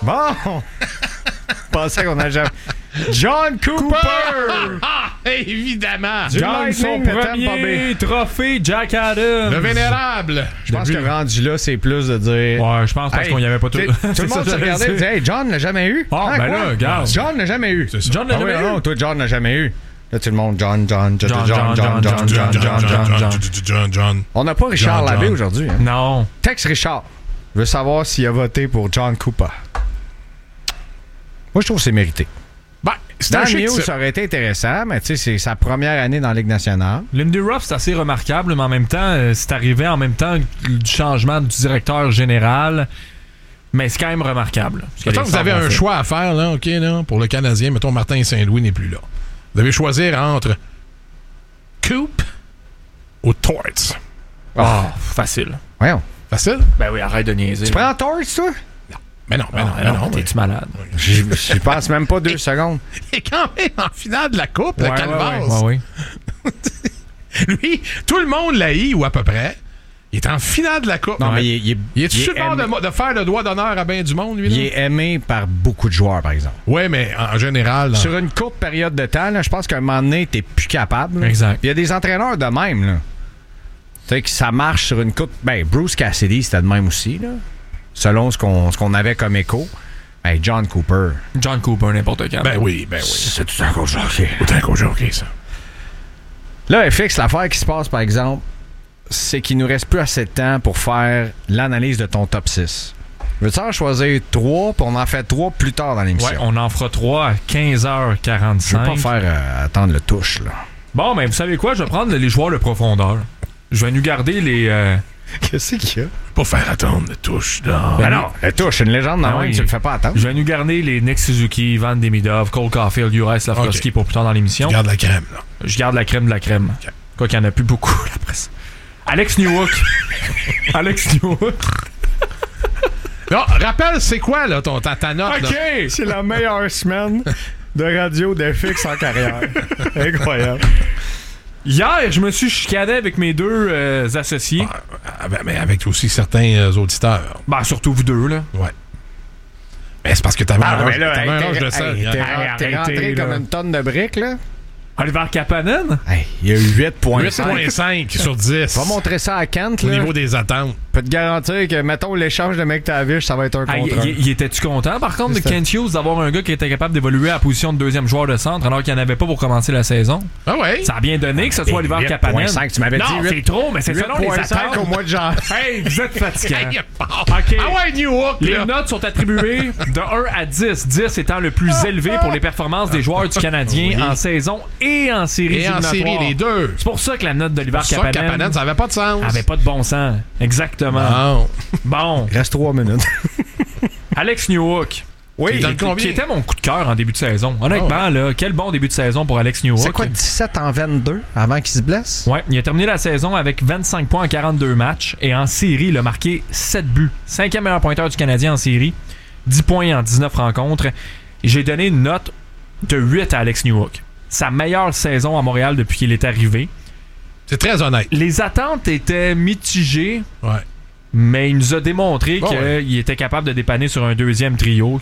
Bon! Je pensais qu'on a jamais... John Cooper! Évidemment! Gagne son premier trophée Jack Adams. Le vénérable! Je pense que rendu là, c'est plus de dire... Ouais, je pense parce qu'on y avait pas tout. Tout le monde se regardait et disait « Hey, John l'a jamais eu! » Ah, ben là, regarde. John l'a jamais eu! John l'a jamais eu? Non, toi, John l'a jamais eu. Là, tout le monde, John. On n'a pas Richard Labbé aujourd'hui. Hein? Non. Texte Richard. Je veux savoir s'il a voté pour John Cooper. Moi, je trouve que c'est mérité. Ben, c'est Dans un le chic, news, ça. ça aurait été intéressant, mais tu sais, c'est sa première année dans la Ligue nationale. Lindy Ruff, c'est assez remarquable, mais en même temps, c'est arrivé en même temps du changement du directeur général. Mais c'est quand même remarquable. Mettons que vous avez un choix à faire, là, OK, là, pour le Canadien. Mettons, Martin Saint-Louis n'est plus là. Vous devez choisir entre Coop ou Torts. Ah, facile. Voyons. Facile? Ben oui, arrête de niaiser. Tu prends Torts, toi? Mais non. T'es-tu malade? J'y passe même pas 2 secondes. Il est quand même en finale de la Coupe, le Calvas. Ouais. Lui, tout le monde l'a eu, ou à peu près. Il est en finale de la Coupe. Non, mais il est sûr de faire le doigt d'honneur à bien du monde, lui? Là? Il est aimé par beaucoup de joueurs, par exemple. Oui, mais en général... Sur une courte période de temps, là, je pense qu'à un moment donné, t'es plus capable. Là. Exact. Il y a des entraîneurs de même. Là. Tu sais que ça marche sur une courte... Ben, Bruce Cassidy, c'était de même aussi, là. Selon ce qu'on avait comme écho. Ben, John Cooper, n'importe quand. Ben oui. c'est tout un coach hockey. C'est un coach hockey, ça. Là, FX, l'affaire qui se passe, par exemple, c'est qu'il nous reste plus assez de temps pour faire l'analyse de ton top 6. Veux-tu en choisir 3, puis on en fait 3 plus tard dans l'émission? Ouais, on en fera 3 à 15h45. Je veux pas faire attendre le touche, là. Bon, ben, vous savez quoi? Je vais prendre les joueurs de profondeur. Je vais nous garder les... Qu'est-ce qu'il y a? Pas faire attendre le touche, là. Ben non, le touche, c'est une légende, non? oui. Tu le fais pas attendre. Je vais nous garder les Nick Suzuki, Ivan Demidov, Cole Caulfield, Juraj Slafkovský pour plus tard dans l'émission. Garde la crème, là. Je garde la crème de la crème. Okay. Quoi qu'il y en a plus beaucoup, là, presque. Alex Newhook. Non, rappelle, c'est quoi, là, ta note, là? OK! C'est la meilleure semaine de radio d'FX en carrière. Incroyable. Hier, je me suis chicané avec mes deux associés. Mais avec aussi certains auditeurs. Ben, surtout vous deux, là. Ouais. Mais c'est parce que t'avais un rush de ça. T'es rentré comme une tonne de briques, là. Oliver Kapanen? Hey, il y a eu 8.5. 8.5 sur 10. Va montrer ça à Kent, Au là. niveau des attentes. Je peux te garantir que, mettons, l'échange de McTavish, ça va être un contre un. Il était-tu content, par contre, de Kent Hughes d'avoir un gars qui était capable d'évoluer à la position de deuxième joueur de centre alors qu'il n'y en avait pas pour commencer la saison? Ah ouais? Ça a bien donné que ce soit Oliver Kapanen. 8.5, tu m'avais dit Non, 8. c'est trop, mais c'est selon les 8.5 attentes. au mois de janvier. Hey, vous êtes fatigants. OK. Ah ouais, Newhook, Les là. notes sont attribuées de 1 à 10. 10 étant le plus élevé pour les performances des joueurs du Canadien en saison et en série. Et en série, les deux. C'est pour ça que la note d'Oliver Kapanen Ça avait pas de sens. avait pas de bon sens. Exactement. Bon. Reste 3 minutes. Alex Newhook. Oui, Qui était mon coup de cœur en début de saison. Honnêtement, là, quel bon début de saison pour Alex Newhook. c'est quoi, 17 en 22 avant qu'il se blesse? Ouais, il a terminé la saison avec 25 points en 42 matchs et en série, il a marqué 7 buts. 5e meilleur pointeur du Canadien en série. 10 points en 19 rencontres. J'ai donné une note de 8 à Alex Newhook. Sa meilleure saison à Montréal depuis qu'il est arrivé. C'est très honnête. Les attentes étaient mitigées. Ouais. Mais il nous a démontré qu'il était capable de dépanner sur un deuxième trio.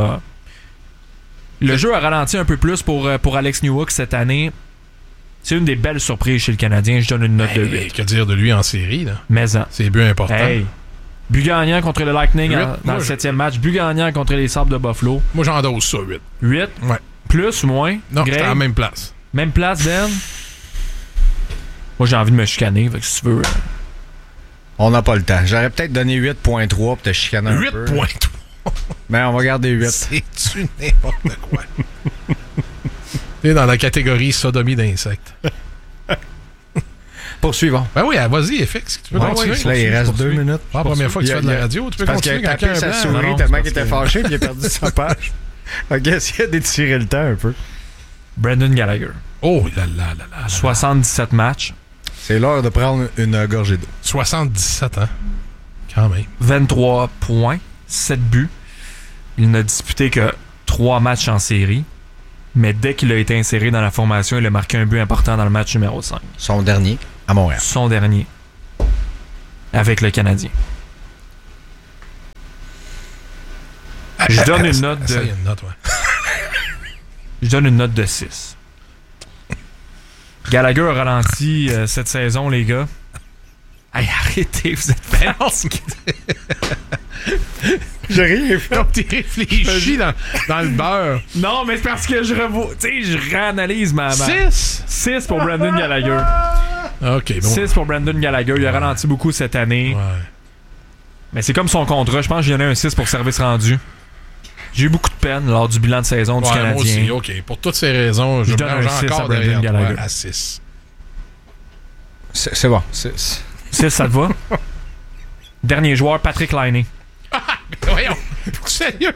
Le jeu a ralenti un peu plus pour Alex Newhook cette année. C'est une des belles surprises chez le Canadien. Je donne une note de 8. Que dire de lui en série, là? Mais c'est but important. Hey, but gagnant contre le Lightning dans le 7e match. But gagnant contre les Sabres de Buffalo. Moi, j'endosse ça, 8. 8? Ouais. Plus ou moins? Non, c'était à la même place. Même place, Ben? Moi, j'ai envie de me chicaner. Fait que si tu veux... On n'a pas le temps. J'aurais peut-être donné 8.3 pour te chicaner un peu. 8.3. Mais on va garder 8. C'est-tu n'importe quoi? T'es dans la catégorie sodomie d'insectes. Poursuivons. Ben oui, vas-y, FX. Tu peux continuer. Là, il reste 2 minutes. Pas la première fois que tu fais de la radio. Tu peux parce continuer qu'il a tapé sa souris tellement qu'il était fâché et il a perdu sa page. Ok, essayez d'étirer le temps un peu. Brendan Gallagher. Oh là là. 77 matchs. C'est l'heure de prendre une gorgée d'eau. 77 ans. Quand même. 23 points, 7 buts. Il n'a disputé que 3 matchs en série. Mais dès qu'il a été inséré dans la formation, il a marqué un but important dans le match numéro 5. Son dernier à Montréal. Son dernier. Avec le Canadien. Je donne une note Ça, de... il y a une note, ouais. Je donne une note de 6. Gallagher a ralenti cette saison, les gars. Hey, arrêtez, vous êtes fatigués. J'ai rien fait. Comme t'es réfléchi dans le beurre. Non, mais c'est parce que je réanalyse ma... 6? 6 pour Brendan Gallagher. OK, bon. 6 pour Brendan Gallagher. Il a ralenti beaucoup cette année. Ouais. Mais c'est comme son contrat. Je pense que j'ai donné un 6 pour service rendu. J'ai eu beaucoup de peine lors du bilan de saison du Ouais, Canadien. moi aussi, OK. Pour toutes ces raisons, je donne me un range 6 à encore Brendan derrière toi Gallagher. à 6. C'est bon. 6. 6, ça te va? Dernier joueur, Patrick Laine. Voyons. Sérieux?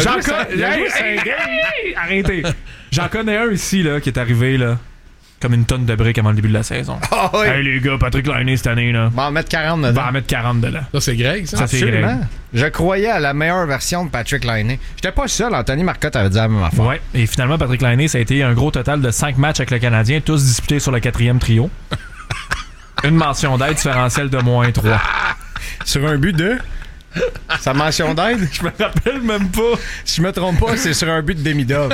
Arrêtez. J'en connais un ici là, qui est arrivé là, comme une tonne de briques avant le début de la saison. Ah oui. Hey les gars, Patrick Laine cette année là. On va en mettre 40 On dedans. va en mettre 40 dedans. Ça, c'est Greg, ça? Ça, c'est Greg. Absolument. Je croyais à la meilleure version de Patrick Laine. J'étais pas seul. Anthony Marcotte avait dit la même affaire. Ouais. Et finalement, Patrick Laine, ça a été un gros total de 5 matchs avec le Canadien, tous disputés sur le 4e trio. Une mention d'aide différentielle de -3. Sur un but de... Sa mention d'aide? Je me rappelle même pas. Si je me trompe pas, c'est sur un but de Demidov.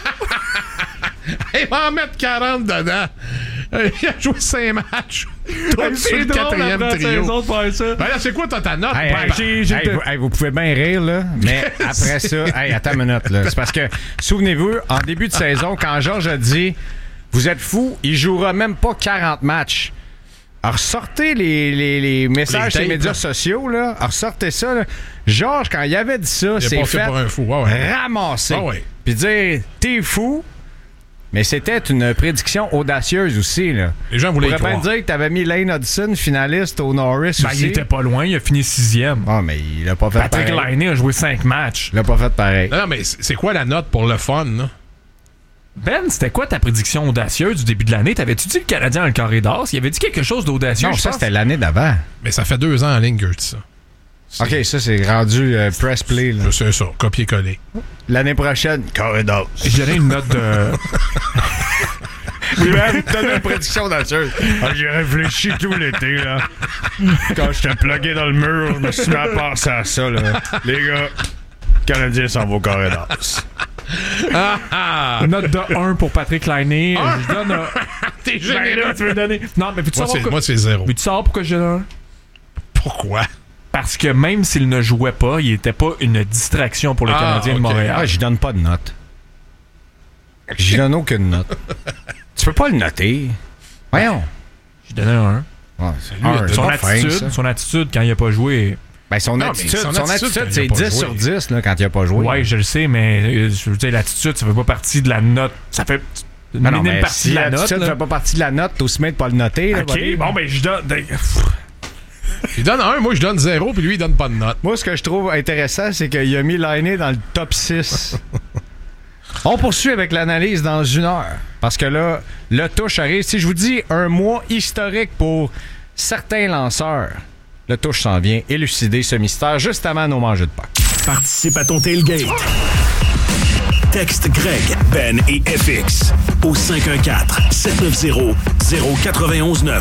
Il va en mettre 40 dedans. Il a joué 5 matchs. Tout sur le 4e trio. Ben là, c'est quoi ta note? Hey, vous pouvez bien rire, là, mais après ça... Hey, attends une minute, là. C'est parce que, souvenez-vous, en début de saison, quand Georges a dit « Vous êtes fous, il jouera même pas 40 matchs. » Alors, sortez les messages sur les médias sociaux, là. Alors, sortez ça, là. Georges, quand il avait dit ça, c'est fait pour un fou. Ouais. ramasser. Ah ouais. Puis dire « T'es fou. » Mais c'était une prédiction audacieuse aussi, là. Les gens voulaient y On pourrait bien croire. dire que t'avais mis Lane Hudson, finaliste au Norris Ben, aussi. il était pas loin, il a fini 6e. Ah, mais il l'a pas fait Patrick pareil. Laine a joué 5 matchs. Il l'a pas fait pareil. Non, mais c'est quoi la note pour le fun, là? Ben, c'était quoi ta prédiction audacieuse du début de l'année? T'avais-tu dit le Canadien dans le carré d'as? Il avait dit quelque chose d'audacieux, Non, je ça, pense. c'était l'année d'avant. Mais ça fait 2 ans en ligne que je dis ça. OK, ça, c'est rendu press play, là. Je sais ça, copier-coller. L'année prochaine, Corridor. J'ai donné une note de... Ben, t'as une prédiction audacieuse. Ah, j'ai réfléchi tout l'été, là. Quand j'étais plugué dans le mur, je me suis mis à penser à ça, là. Les gars, Canadien s'en va au Corridor. Une note de 1 pour Patrick Laine. Je donne un... T'es Ben là, tu veux donner... Non, mais peux-tu savoir... Moi, c'est 0. Mais tu savoir pourquoi je donne un? Pourquoi? Parce que même s'il ne jouait pas, il était pas une distraction pour le Canadien de ok. Montréal. Ah, j'y donne pas de note. J'y donne aucune note. Tu peux pas le noter. Voyons. Je donnais un 1. Ouais, c'est Son attitude quand il a pas joué... Ben, son Non, attitude, mais son attitude, quand c'est il a pas 10 joué. sur 10 là, quand il a pas joué. Ouais, je le sais, mais je veux dire, l'attitude, ça fait pas partie de la note. Ça fait une Non, non, minime mais partie si de la note. l'attitude là. fait pas partie de la note, t'es aussi bien de pas le noter. Là, OK, buddy. bon, ben je donne... Il donne 1, moi je donne 0, puis lui il donne pas de note. Moi, ce que je trouve intéressant, c'est qu'il a mis Laine dans le top 6. On poursuit avec l'analyse dans 1 heure. Parce que là, le touche arrive. Si je vous dis un mois historique pour certains lanceurs, le touche s'en vient élucider ce mystère juste avant nos mangeux de Pâques. Participe à ton tailgate. Texte Greg, Ben et FX au 514-790-0919.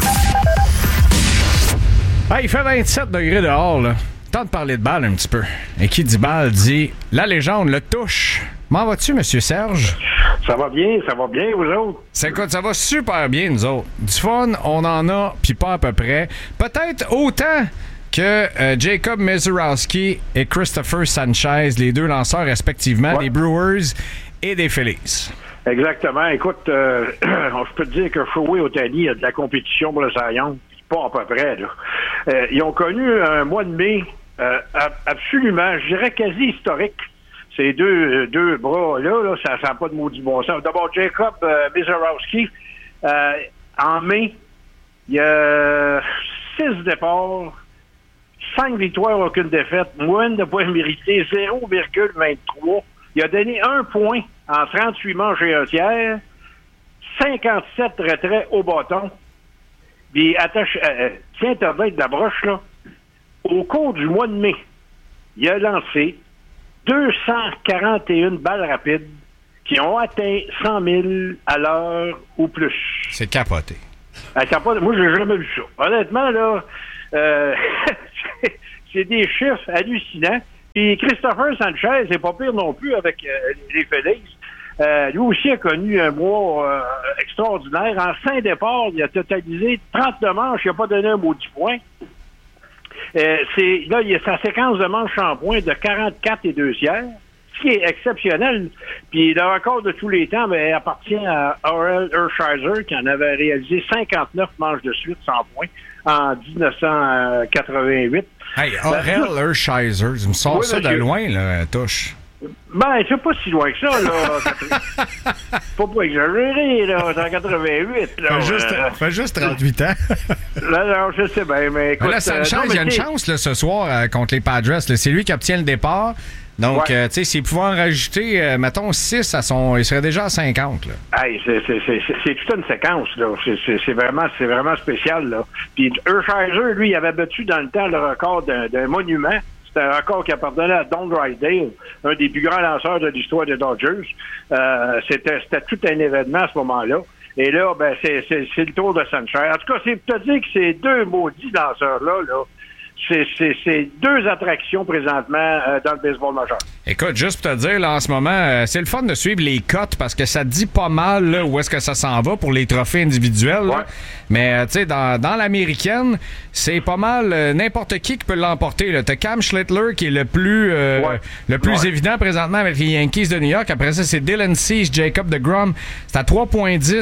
Ah, il fait 27 degrés dehors, là. Temps de parler de balle un petit peu. Et qui dit balle dit la légende, le touche. M'en vas-tu, monsieur Serge? Ça va bien, vous autres? Ça va super bien, nous autres. Du fun, on en a, puis pas à peu près. Peut-être autant que Jacob Mezurowski et Christopher Sanchez, les deux lanceurs respectivement des Brewers et des Phillies. Exactement. Écoute, je peux te dire que Shohei Ohtani a de la compétition pour le Cy Young. Pas à peu près, là. Ils ont connu un mois de mai absolument, je dirais quasi historique. Ces deux bras-là, ça n'a pas de maudit bon sens. D'abord, Jacob Mezurowski, en mai, il y a 6 départs, 5 victoires, aucune défaite, moyenne de points mérités, 0,23. Il a donné 1 point en 38 manches et un tiers, 57 retraits au bâton. Puis, tiens-toi bien de la broche, là. Au cours du mois de mai, il a lancé 241 balles rapides qui ont atteint 100 000 à l'heure ou plus. C'est capoté. Moi, j'ai jamais vu ça. Honnêtement, là, c'est des chiffres hallucinants. Puis Christopher Sanchez, c'est pas pire non plus avec les Phillies. Lui aussi a connu un mois extraordinaire. En 5 départs, il a totalisé 32 manches. Il n'a pas donné un maudit point. Il y a sa séquence de manches en points de 44 et 2 tiers, ce qui est exceptionnel. Puis le record de tous les temps appartient à Orel Hershiser, qui en avait réalisé 59 manches de suite sans points en 1988. Hey, Orel Hershiser, tu me sors ça de loin, là, touche. Ben, c'est pas si loin que ça, là. Faut pas exagérer, là. C'est en 88, là. Fait juste 38 ans. Là, je sais bien, mais écoute... Là, Sanchez, il y a une chance, là, ce soir, contre les Padres. Là. C'est lui qui obtient le départ. Donc, tu sais, s'il pouvait en rajouter, mettons, 6 à son... Il serait déjà à 50, là. Hey, c'est toute une séquence, là. C'est vraiment spécial, là. Puis Hershiser, lui, il avait battu dans le temps le record d'un monument. C'était un record qui appartenait à Don Drysdale, un des plus grands lanceurs de l'histoire des Dodgers. C'était tout un événement à ce moment-là. Et là, ben, c'est le tour de Sanchez. En tout cas, c'est pour te dire que ces deux maudits lanceurs-là, c'est deux attractions présentement dans le baseball majeur. Écoute, juste pour te dire, là, en ce moment, c'est le fun de suivre les cotes parce que ça dit pas mal là, où est-ce que ça s'en va pour les trophées individuels. Là. Mais, tu sais, dans l'américaine, c'est pas mal n'importe qui peut l'emporter. Là. T'as Cam Schlittler qui est le plus évident présentement avec les Yankees de New York. Après ça, c'est Dylan Cease, Jacob deGrom. C'est à 3.10,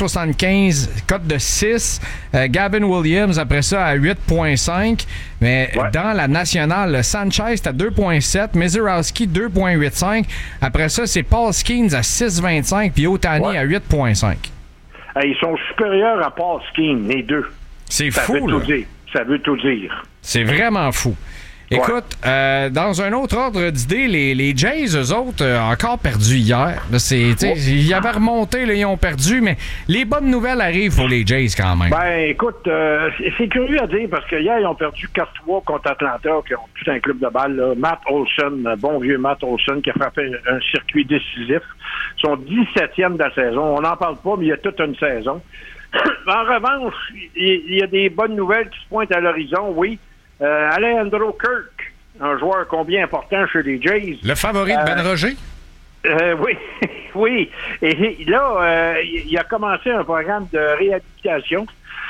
5.75, cote de 6. Gavin Williams, après ça, à 8.5. Mais dans la nationale, Sanchez, c'est à 2.7. Mizorowski, 2.85. Après ça, c'est Paul Skeens à 6.25. Puis Ohtani à 8.5. Ils sont supérieurs à Paul Skeens, les deux. C'est fou, là. Ça veut tout dire. C'est vraiment fou. Écoute, dans un autre ordre d'idée, les Jays, eux autres, encore perdus hier. Ils avaient remonté, là, ils ont perdu, mais les bonnes nouvelles arrivent pour les Jays quand même. Ben, écoute, c'est curieux à dire parce que hier, ils ont perdu 4-3 contre Atlanta, qui ont tout un club de balle. Là. Matt Olson, bon vieux Matt Olson, qui a frappé un circuit décisif. Ils sont 17e de la saison. On n'en parle pas, mais il y a toute une saison. En revanche, il y a des bonnes nouvelles qui se pointent à l'horizon, oui. Alejandro Kirk, un joueur combien important chez les Jays. Le favori de Ben Roger? Oui, oui. Et là, il a commencé un programme de réhabilitation.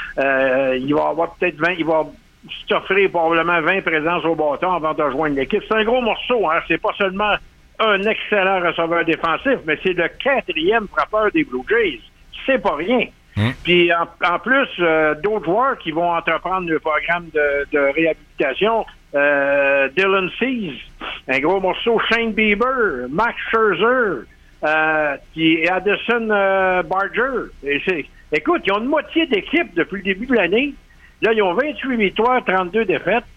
Il va avoir peut-être 20, il va s'offrir probablement 20 présences au bâton avant de rejoindre l'équipe. C'est un gros morceau, hein. C'est pas seulement un excellent receveur défensif, mais c'est le 4e frappeur des Blue Jays. C'est pas rien. Puis en plus, d'autres joueurs qui vont entreprendre le programme de réhabilitation, Dylan Cease, un gros morceau, Shane Bieber, Max Scherzer, puis Addison Barger. Écoute, ils ont une moitié d'équipe depuis le début de l'année. Là, ils ont 28 victoires, 32 défaites.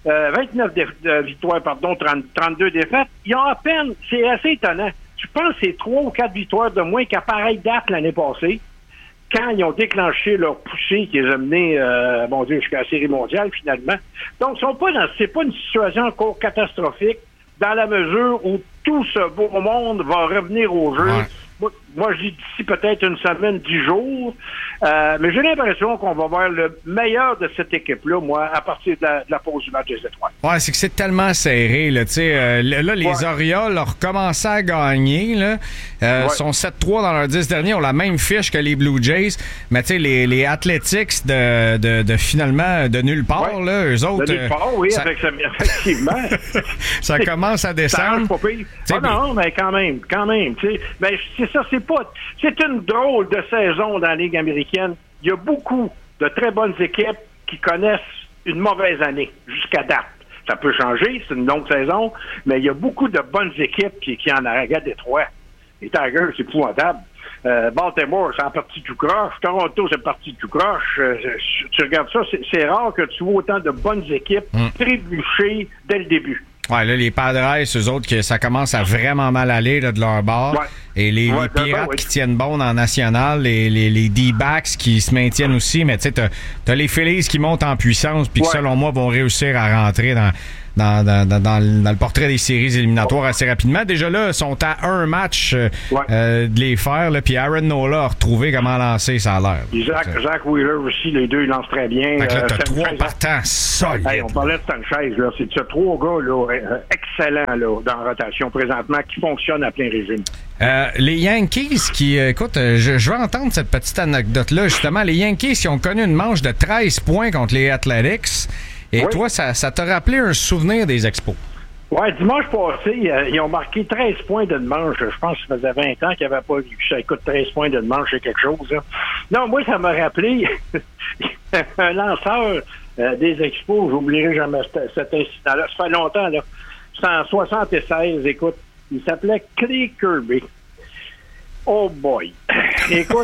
29 victoires, 32 défaites. Ils ont à peine, c'est assez étonnant. Je pense que c'est 3 ou 4 victoires de moins qu'à pareille date l'année passée, quand ils ont déclenché leur poussée qui les a menés, jusqu'à la Série mondiale, finalement. Donc, c'est pas une situation encore catastrophique dans la mesure où tout ce beau monde va revenir au jeu. Moi, je dis d'ici peut-être une semaine, 10 jours. Mais j'ai l'impression qu'on va voir le meilleur de cette équipe-là, moi, à partir de la pause du match des Étoiles. Ouais, c'est que c'est tellement serré, là. Tu sais, là, les Orioles ont recommencé à gagner, là. Sont 7-3 dans leurs 10 derniers, ont la même fiche que les Blue Jays. Mais tu sais, les Athletics de finalement de nulle part, là, eux autres. De nulle part, oui, effectivement. Ça commence à descendre. Ça pas pire. Non, mais quand même, tu sais. Ben, c'est ça, c'est une drôle de saison dans la Ligue américaine. Il y a beaucoup de très bonnes équipes qui connaissent une mauvaise année jusqu'à date. Ça peut changer, c'est une longue saison, mais il y a beaucoup de bonnes équipes qui en arrêtent Détroit. Les Tigers, c'est épouvantable. Baltimore, c'est en partie tout croche. Toronto, c'est parti tout croche. Tu regardes ça, c'est rare que tu vois autant de bonnes équipes trébucher dès le début. Ouais, là, les Padres, eux autres, que ça commence à vraiment mal aller là, de leur bord. Ouais. Et les Pirates qui tiennent bon dans la nationale, les D-backs qui se maintiennent aussi. Mais tu sais, t'as les Phillies qui montent en puissance puis qui, selon moi, vont réussir à rentrer le portrait des séries éliminatoires assez rapidement. Déjà là, ils sont à un match de les faire. Puis Aaron Nola a retrouvé comment lancer, ça a l'air. Zach Wheeler aussi, les deux, ils lancent très bien. Fait que là, t'as 3 partants solides. Hey, on parlait de Sanchez, là. C'est ça, 3 gars là, excellents là, dans la rotation présentement qui fonctionnent à plein régime. Les Yankees qui... écoute, je veux entendre cette petite anecdote-là. Justement, les Yankees qui ont connu une manche de 13 points contre les Athletics. Et toi, ça t'a rappelé un souvenir des Expos. Oui, dimanche passé, ils ont marqué 13 points de manche. Je pense que ça faisait 20 ans qu'ils n'avaient pas vu ça. Écoute, 13 points de manche, c'est quelque chose. Là. Non, moi, ça m'a rappelé un lanceur des Expos. J'oublierai jamais cet incident-là. Ça fait longtemps, là. C'était en 76, écoute. Il s'appelait Clay Kirby. Oh boy! Écoute,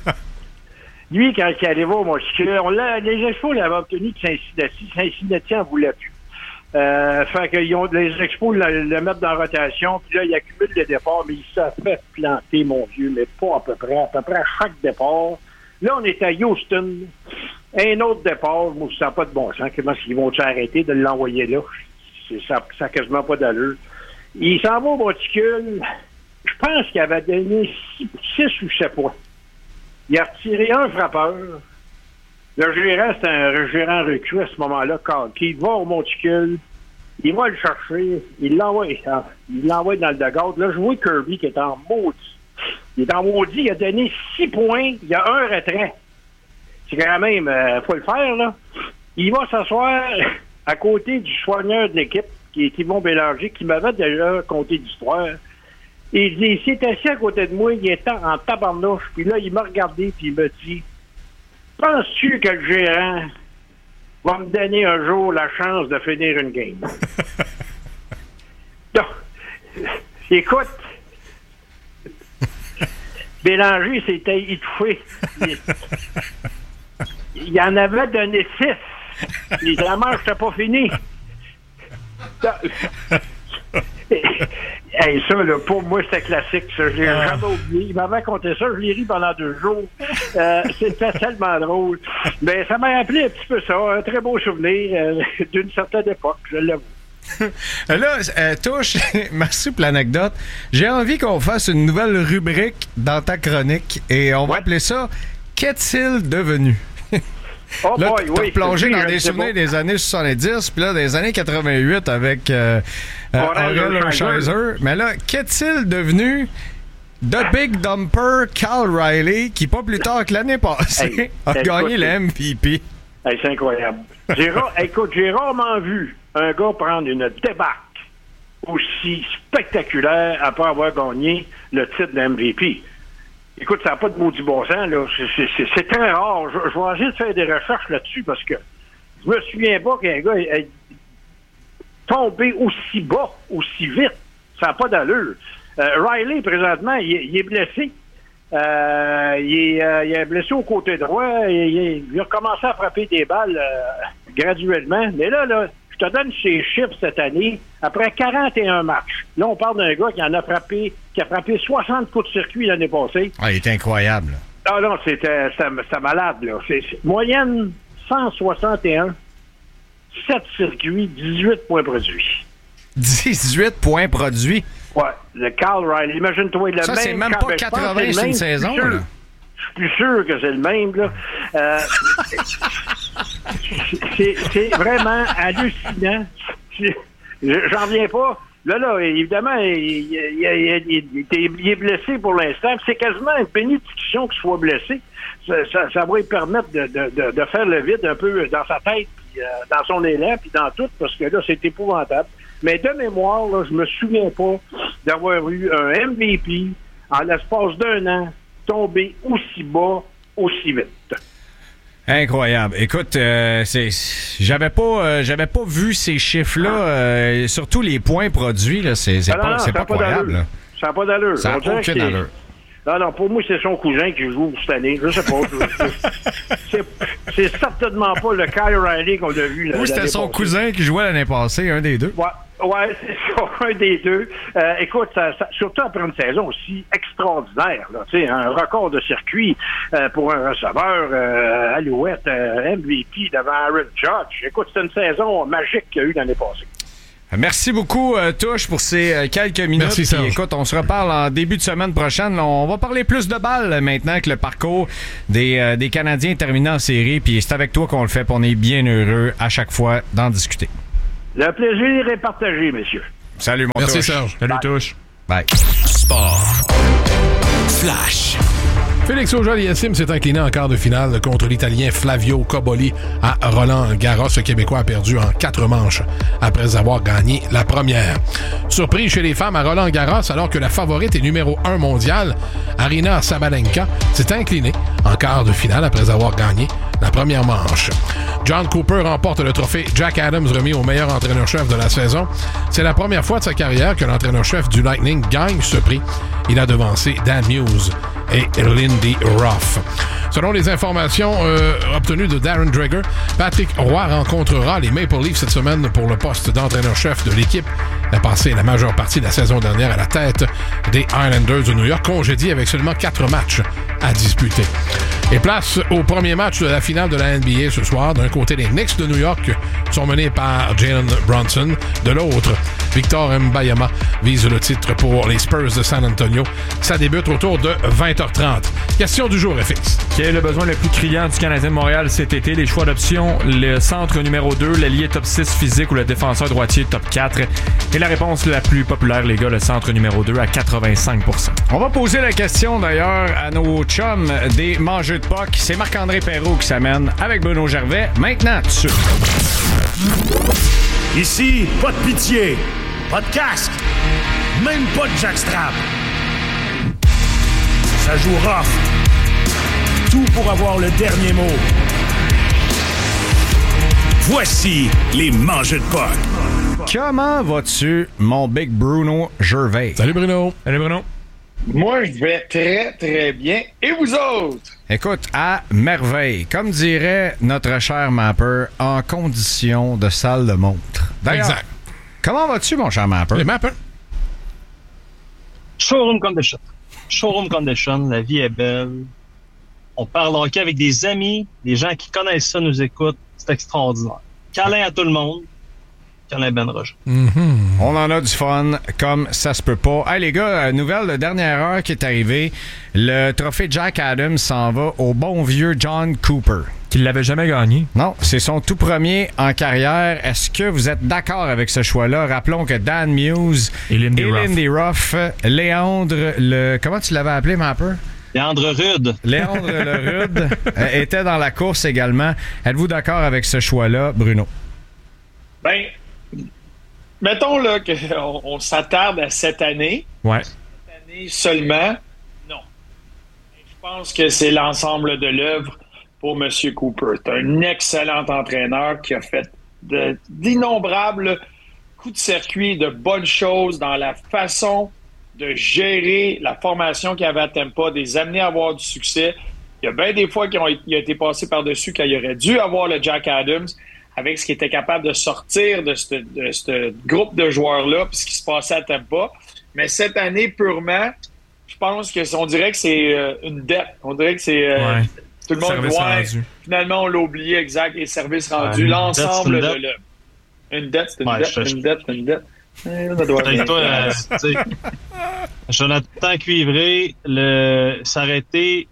lui, quand il arrivait au monticule, les Expos l'avaient obtenu de Cincinnati. Cincinnati n'en voulait plus. Fait que les Expos le mettent dans la rotation, puis là, il accumule les départs, mais il s'est fait planter, mon Dieu, mais pas à peu près à chaque départ. Là, on est à Houston. Un autre départ, moi, ça n'a pas de bon sens. Comment ils vont-ils arrêter de l'envoyer là? Ça n'a quasiment pas d'allure. Il s'en va au monticule. Je pense qu'il avait donné 6 ou 7 points. Il a retiré un frappeur. Le gérant, c'est un gérant recru à ce moment-là, qui va au monticule. Il va le chercher. Il l'envoie dans le dugout. Là, je vois Kirby qui est en maudit. Il est en maudit. Il a donné 6 points. Il y a un retrait. C'est quand même... faut le faire, là. Il va s'asseoir à côté du soigneur de l'équipe, qui est Yvon Bélanger, qui m'avait déjà conté l'histoire. Et il s'est assis à côté de moi, il était en tabarnouche, puis là, il m'a regardé, puis il m'a dit « Penses-tu que le gérant va me donner un jour la chance de finir une game? » Donc, écoute, Bélanger s'était étouffé. Il en avait donné 6. La manche n'était pas finie. Hey, ça, là, pour moi, c'était classique. Ça. Je l'ai jamais oublié. Il m'avait conté ça. Je l'ai ri pendant 2 jours. C'était tellement drôle. Mais ça m'a rappelé un petit peu ça. Un très beau souvenir d'une certaine époque, je l'avoue. Là, Touche, merci pour l'anecdote. J'ai envie qu'on fasse une nouvelle rubrique dans ta chronique et on va appeler ça « Qu'est-il devenu? » Oh là, boy, t'as plongé dans des souvenirs des années 70, puis là, des années 88 avec Orel Hershiser. Mais là, qu'est-il devenu de Big Dumper Cal Riley, qui, pas plus tard que l'année passée, a gagné le MVP? Hey, c'est incroyable. Écoute, j'ai rarement vu un gars prendre une débâcle aussi spectaculaire après avoir gagné le titre de MVP. Écoute, ça n'a pas de maudit bon sens, là. C'est très rare. Je vais essayer de faire des recherches là-dessus parce que je me souviens pas qu'un gars ait tombé aussi bas, aussi vite. Ça n'a pas d'allure. Riley, présentement, il est blessé. Il est blessé au côté droit. Il a recommencé à frapper des balles graduellement. Mais là, je te donne ses chiffres cette année. Après 41 matchs, là, on parle d'un gars qui a frappé 60 coups de circuit l'année passée. Ah, il est incroyable. Ah non, c'était malade, là. C'est moyenne 161, 7 circuits, 18 points produits. 18 points produits? Ouais, le Cal Riley. Imagine-toi, le ça, même... c'est même pas 80 sur une saison, là. Je suis plus sûr que c'est le même, là. C'est vraiment hallucinant. J'en reviens pas. Là, évidemment, il est blessé pour l'instant. C'est quasiment une bénédiction qu'il soit blessé. Ça va lui permettre de faire le vide un peu dans sa tête, puis, dans son élan, puis dans tout, parce que là, c'est épouvantable. Mais de mémoire, là, je me souviens pas d'avoir eu un MVP en l'espace d'1 an tombé aussi bas, aussi vite. Incroyable. Écoute, j'avais pas vu ces chiffres-là, surtout les points produits, là, c'est pas croyable. Ça n'a pas d'allure. Ça n'a aucune allure. Non, pour moi, c'est son cousin qui joue cette année. Je sais pas. C'est certainement pas le Kyle Riley qu'on a vu. Oui, c'était son cousin qui jouait l'année passée, un des deux. Ouais, c'est ça, un des deux. Écoute, surtout après une saison aussi extraordinaire, là, tu sais, un record de circuit pour un receveur, Alouette, MVP devant Aaron Judge. Écoute, c'est une saison magique qu'il y a eu l'année passée. Merci beaucoup, Touche, pour ces quelques minutes. Merci, Serge. Puis, écoute, on se reparle en début de semaine prochaine. On va parler plus de balles maintenant que le parcours des Canadiens terminé en série. Puis c'est avec toi qu'on le fait. Puis on est bien heureux à chaque fois d'en discuter. Le plaisir est partagé, messieurs. Salut, mon Merci, Touche. Serge. Salut, Touche. Bye. Sport. Flash. Félix Auger-Aliassime s'est incliné en quart de finale contre l'Italien Flavio Cobolli à Roland-Garros. Le Québécois a perdu en 4 manches après avoir gagné la première. Surprise chez les femmes à Roland-Garros, alors que la favorite est numéro 1 mondiale, Aryna Sabalenka, s'est inclinée en quart de finale après avoir gagné la première manche. John Cooper remporte le trophée Jack Adams remis au meilleur entraîneur-chef de la saison. C'est la première fois de sa carrière que l'entraîneur-chef du Lightning gagne ce prix. Il a devancé Dan Muse et Lindy Ruff. Selon les informations obtenues de Darren Dreger, Patrick Roy rencontrera les Maple Leafs cette semaine pour le poste d'entraîneur-chef de l'équipe. Il a passé la majeure partie de la saison dernière à la tête des Islanders de New York, congédiés avec seulement 4 matchs à disputer. Et place au premier match de la finale de la NBA ce soir. D'un côté, les Knicks de New York sont menés par Jalen Brunson. De l'autre, Victor Mbayama vise le titre pour les Spurs de San Antonio. Ça débute autour de 20h30. Question du jour, FX. Quel est le besoin le plus criant du Canadien de Montréal cet été? Les choix d'options, le centre numéro 2, l'ailier top 6 physique ou le défenseur droitier top 4. Et la réponse la plus populaire, les gars, le centre numéro 2 à 85%. On va poser la question d'ailleurs à nos chums des mangeux de POC. C'est Marc-André Perrault qui s'amène avec Bruno Gervais. Maintenant, tout de suite. Ici, pas de pitié, pas de casque, même pas de jackstrap. Ça joue rough. Tout pour avoir le dernier mot. Voici les mangeux de POC. Comment vas-tu, mon big Bruno Gervais? Salut Bruno. Allez, Bruno. Moi, je vais très, très bien. Et vous autres? Écoute, à merveille. Comme dirait notre cher Mapper, en condition de salle de montre. D'ailleurs, Exact. comment vas-tu, mon cher Mapper? Les Mappers. Showroom condition. Showroom condition, la vie est belle. On parle hockey avec des amis, des gens qui connaissent ça nous écoutent. C'est extraordinaire. Câlin à tout le monde. Câlin Ben Roger. On en a du fun, comme ça se peut pas. Hey les gars, nouvelle de dernière heure qui est arrivée. Le trophée Jack Adams s'en va au bon vieux John Cooper. Qui l'avait jamais gagné. Non, c'est son tout premier en carrière. Est-ce que vous êtes d'accord avec ce choix-là? Rappelons que Dan Muse Et Lindy Ruff, Léandre, comment tu l'avais appelé, Mapper? Léandre Rude. Léandre le Rude était dans la course également. Êtes-vous d'accord avec ce choix-là, Bruno? Ben, mettons là qu'on s'attarde à cette année. Ouais. Cette année seulement. Non. Je pense que c'est l'ensemble de l'œuvre pour M. Cooper. C'est un excellent entraîneur qui a fait d'innombrables coups de circuit, de bonnes choses dans la façon de gérer la formation qu'il y avait à Tampa, des amener à avoir du succès. Il y a bien des fois il a été passé par-dessus quand il aurait dû avoir le Jack Adams avec ce qu'il était capable de sortir de ce groupe de joueurs-là puis ce qui se passait à Tampa. Mais cette année, purement, je pense on dirait que c'est une dette. On dirait que c'est... tout le monde voit. Finalement, on l'a oublié, exact. Les services rendus. L'ensemble de... Une dette, c'est une dette. Peut-être pas, Jonathan Cuivré, ça aurait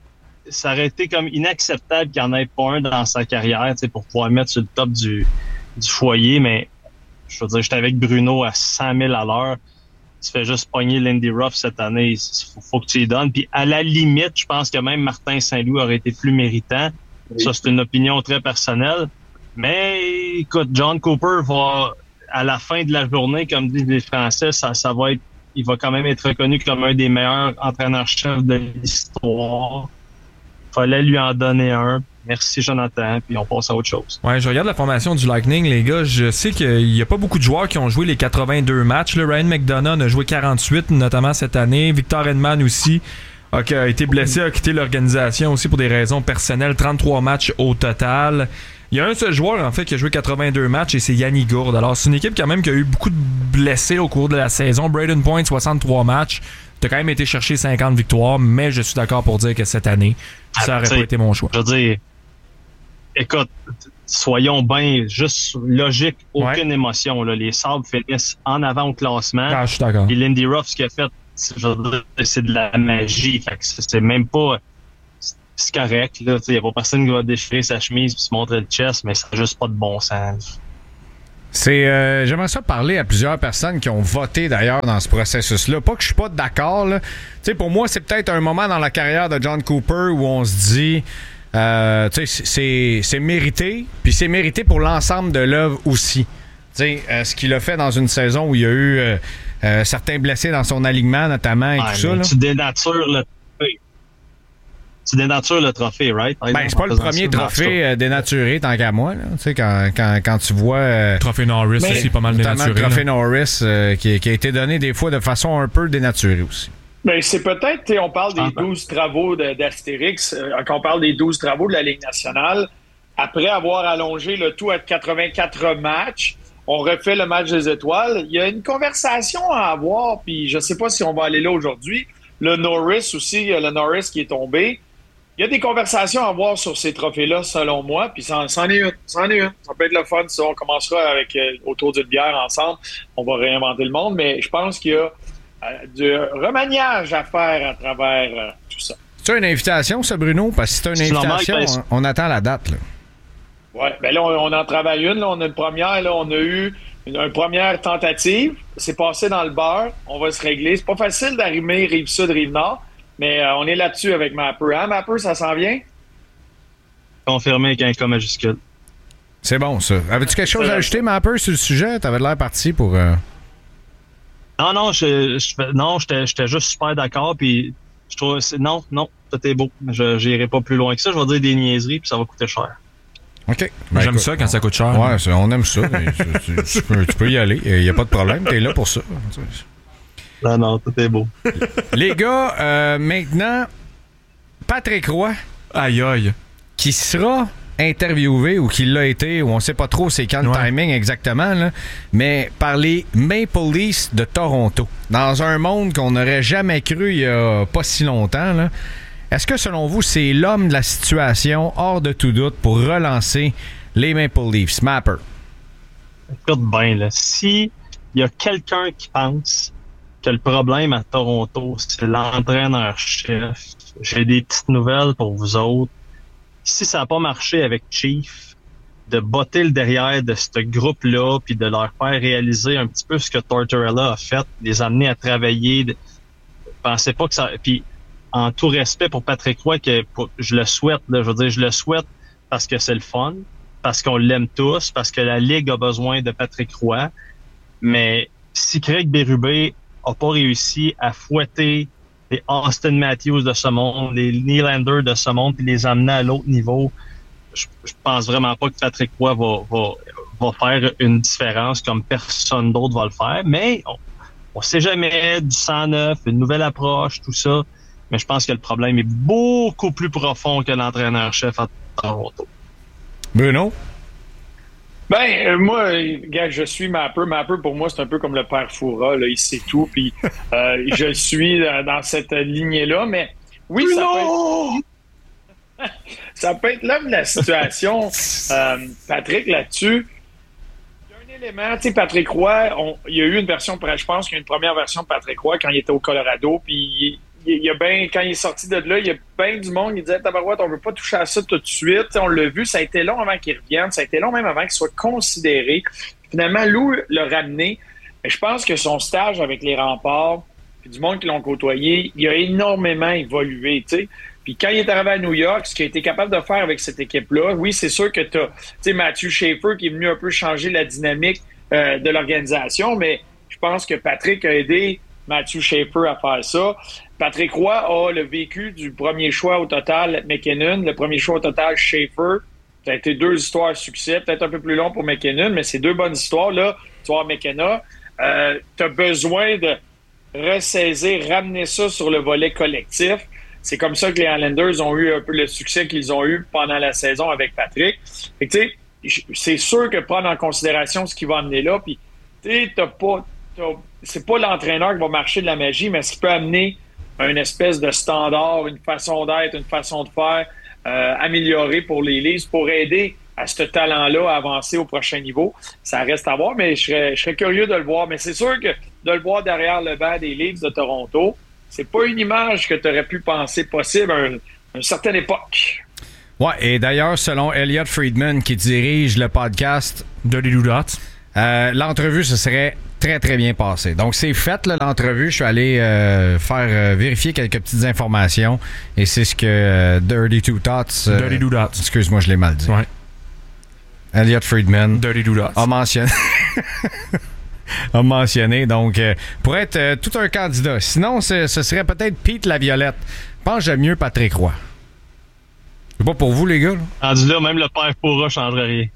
été comme inacceptable qu'il n'y en ait pas un dans sa carrière pour pouvoir mettre sur le top du foyer, mais je veux dire, j'étais avec Bruno à 100 000 à l'heure. Tu fais juste pogner Lindy Ruff cette année, faut que tu y donnes. Puis à la limite, je pense que même Martin Saint-Louis aurait été plus méritant. Oui. Ça, c'est une opinion très personnelle. Mais écoute, John Cooper va, à la fin de la journée, comme disent les Français, ça va être, il va quand même être reconnu comme un des meilleurs entraîneurs-chefs de l'histoire. Fallait lui en donner un. Merci, Jonathan. Puis on passe à autre chose. Ouais, je regarde la formation du Lightning, les gars. Je sais qu'il n'y a pas beaucoup de joueurs qui ont joué les 82 matchs. Le Ryan McDonough en a joué 48, notamment cette année. Victor Hedman aussi a été blessé, a quitté l'organisation aussi pour des raisons personnelles. 33 matchs au total. Il y a un seul joueur, en fait, qui a joué 82 matchs et c'est Yanni Gourde. Alors, c'est une équipe quand même qui a eu beaucoup de blessés au cours de la saison. Braden Point, 63 matchs. T'as quand même été chercher 50 victoires, mais je suis d'accord pour dire que cette année, ça aurait pas été mon choix. Je veux dire, écoute, soyons bien juste logiques, aucune émotion. Là. Les Sabres finissent en avant au classement. Ah, je suis d'accord. Et Lindy Ruff, ce qu'il a fait, c'est de la magie. Fait que c'est même pas... C'est correct. Il n'y a pas personne qui va déchirer sa chemise et se montrer le chest, mais ça n'a juste pas de bon sens. J'aimerais ça parler à plusieurs personnes qui ont voté d'ailleurs dans ce processus-là. Pas que je suis pas d'accord. Là. Pour moi, c'est peut-être un moment dans la carrière de John Cooper où on se dit c'est mérité, puis c'est mérité pour l'ensemble de l'œuvre aussi. Ce qu'il a fait dans une saison où il y a eu certains blessés dans son alignement notamment et tout ça. Là. Tu dénatures le trophée, right? C'est pas le premier trophée dénaturé tant qu'à moi. Là. Quand tu vois... Trophée Norris aussi, pas mal dénaturé. Le trophée Norris qui a été donné des fois de façon un peu dénaturée aussi. Mais c'est peut-être, on parle des 12 travaux d'Astérix, quand on parle des 12 travaux de la Ligue nationale, après avoir allongé le tout à 84 matchs, on refait le match des étoiles. Il y a une conversation à avoir, puis je sais pas si on va aller là aujourd'hui. Le Norris aussi, le Norris qui est tombé. Il y a des conversations à avoir sur ces trophées-là, selon moi, puis c'en est une. Ça peut être le fun, ça. On commencera avec autour d'une bière ensemble. On va réinventer le monde, mais je pense qu'il y a du remaniage à faire à travers tout ça. C'est une invitation, ça, Bruno? Parce que c'est une invitation, on attend la date. Oui, bien là, on en travaille une. Là, on a une première. Là, on a eu une première tentative. C'est passé dans le beurre. On va se régler. C'est pas facile d'arrimer Rive-Sud, Rive-Nord. Mais on est là-dessus avec Mapper. Hein, Mapper, ça s'en vient? Confirmé avec un K majuscule. C'est bon, ça. Avais-tu quelque chose à ajouter, Mapper, sur le sujet? T'avais l'air parti pour... Non, j'étais juste super d'accord. Puis je trouve... Non, tout est beau. Je n'irai pas plus loin que ça. Je vais dire des niaiseries, puis ça va coûter cher. OK. J'aime ça quand ça coûte cher. Ouais, on aime ça. tu peux y aller. Il n'y a pas de problème. T'es là pour ça. Non, tout est beau. Les gars, maintenant, Patrick Roy. Aïe. Qui sera interviewé ou qui l'a été, ou on sait pas trop c'est quand le timing exactement, là, mais par les Maple Leafs de Toronto. Dans un monde qu'on n'aurait jamais cru il y a pas si longtemps, là. Est-ce que selon vous, c'est l'homme de la situation, hors de tout doute, pour relancer les Maple Leafs? Mapper. Écoute bien, là, si il y a quelqu'un qui pense que le problème à Toronto, c'est l'entraîneur-chef, j'ai des petites nouvelles pour vous autres. Si ça n'a pas marché avec Chief, de botter le derrière de ce groupe-là, puis de leur faire réaliser un petit peu ce que Tortorella a fait, les amener à travailler, pensez pas que ça... Puis, en tout respect pour Patrick Roy, je le souhaite, là, je veux dire, je le souhaite parce que c'est le fun, parce qu'on l'aime tous, parce que la Ligue a besoin de Patrick Roy, mais si Craig Berube a pas réussi à fouetter les Austin Matthews de ce monde, les Nylander de ce monde, puis les amener à l'autre niveau, je pense vraiment pas que Patrick Roy va faire une différence comme personne d'autre va le faire, mais on sait jamais, du sang neuf, une nouvelle approche, tout ça, mais je pense que le problème est beaucoup plus profond que l'entraîneur-chef à Toronto. Bruno? Moi, gars, je suis Mapper. Mapper, pour moi, c'est un peu comme le père Foura, là, il sait tout, puis je suis dans cette lignée-là, mais oui, ça peut être l'homme de la situation. Patrick, là-dessus, il y a un élément, tu sais, Patrick Roy, il y a eu une version, je pense qu'il y a une première version de Patrick Roy quand il était au Colorado, puis quand il est sorti de là, il y a bien du monde qui disait « Tabarouette, on veut pas toucher à ça tout de suite. » On l'a vu, ça a été long avant qu'il revienne, ça a été long même avant qu'il soit considéré. Finalement, Lou l'a ramené. Mais je pense que son stage avec les Remparts, puis du monde qui l'ont côtoyé, il a énormément évolué, tu sais. Puis quand il est arrivé à New York, ce qu'il a été capable de faire avec cette équipe-là, oui, c'est sûr que tu as Matthew Schaefer qui est venu un peu changer la dynamique de l'organisation, mais je pense que Patrick a aidé Matthew Schaefer à faire ça. Patrick Roy a le vécu du premier choix au total McKinnon, le premier choix au total Schaefer. Ça a été 2 histoires à succès, peut-être un peu plus long pour McKinnon, mais c'est 2 bonnes histoires. Là, tu vois, McKenna, tu as besoin de ressaisir, ramener ça sur le volet collectif. C'est comme ça que les Islanders ont eu un peu le succès qu'ils ont eu pendant la saison avec Patrick. Fait que, tu sais, c'est sûr que prendre en considération ce qui va amener là, puis tu sais, c'est pas l'entraîneur qui va marcher de la magie, mais ce qui peut amener une espèce de standard, une façon d'être, une façon de faire amélioré pour les Leafs pour aider à ce talent-là à avancer au prochain niveau. Ça reste à voir, mais je serais curieux de le voir. Mais c'est sûr que de le voir derrière le banc des Leafs de Toronto, c'est pas une image que tu aurais pu penser possible à une certaine époque. Ouais, et d'ailleurs, selon Elliot Friedman, qui dirige le podcast Dirty Dots, l'entrevue se serait très, très bien passée. Donc, c'est fait, là, l'entrevue. Je suis allé faire vérifier quelques petites informations. Et c'est ce que Dirty Dots... Dirty Dots. Excuse-moi, je l'ai mal dit. Ouais. Elliot Friedman Dirty Dots. a mentionné... a mentionné. Donc, pour être tout un candidat. Sinon, ce serait peut-être Pete Laviolette. Je pense que j'aime mieux Patrick Roy. C'est pas pour vous, les gars, là? Rendu là, même le père pourra changerait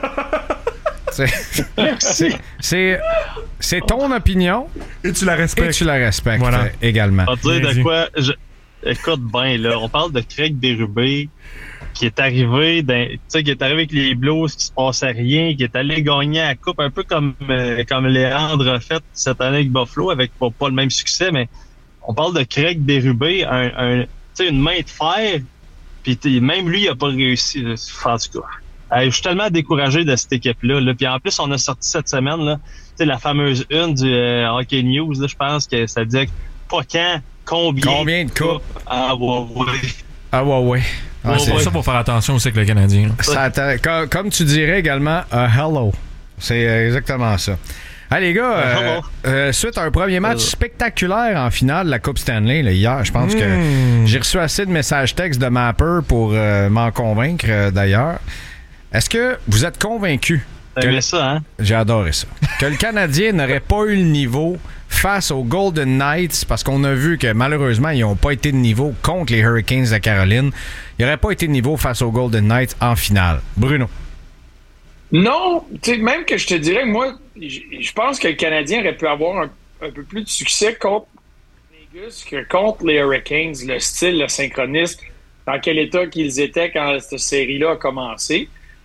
rien. C'est ton opinion. Et tu la respectes. Et tu la respectes voilà. également. On va dire de quoi... Écoute bien, là, on parle de Craig Berube qui est arrivé avec les Blues, qui se passait rien, qui est allé gagner la coupe, un peu comme Léandre a fait cette année avec Buffalo, avec pas le même succès, mais on parle de Craig Berube, une main de fer, puis même lui, il a pas réussi. En tout cas, je suis tellement découragé de cette équipe-là. Puis en plus, on a sorti cette semaine là, la fameuse une du Hockey News, je pense que ça disait pas quand, combien de coupes. Ah ouais. Ah, c'est ça pour faire attention aussi avec le Canadien. Comme tu dirais également, hello. C'est exactement ça. Hey, les gars, suite à un premier match spectaculaire en finale de la Coupe Stanley, là, hier, je pense que j'ai reçu assez de messages textes de Mapper pour m'en convaincre, d'ailleurs. Est-ce que vous êtes convaincu? Ça, hein? J'ai adoré ça. Que le Canadien n'aurait pas eu le niveau face aux Golden Knights, parce qu'on a vu que malheureusement, ils n'ont pas été de niveau contre les Hurricanes de Caroline. Ils n'auraient pas été de niveau face aux Golden Knights en finale. Bruno? Non, même que je te dirais, moi, je pense que le Canadien aurait pu avoir un peu plus de succès contre Vegas que contre les Hurricanes. Le style, le synchronisme, dans quel état qu'ils étaient quand cette série-là a commencé.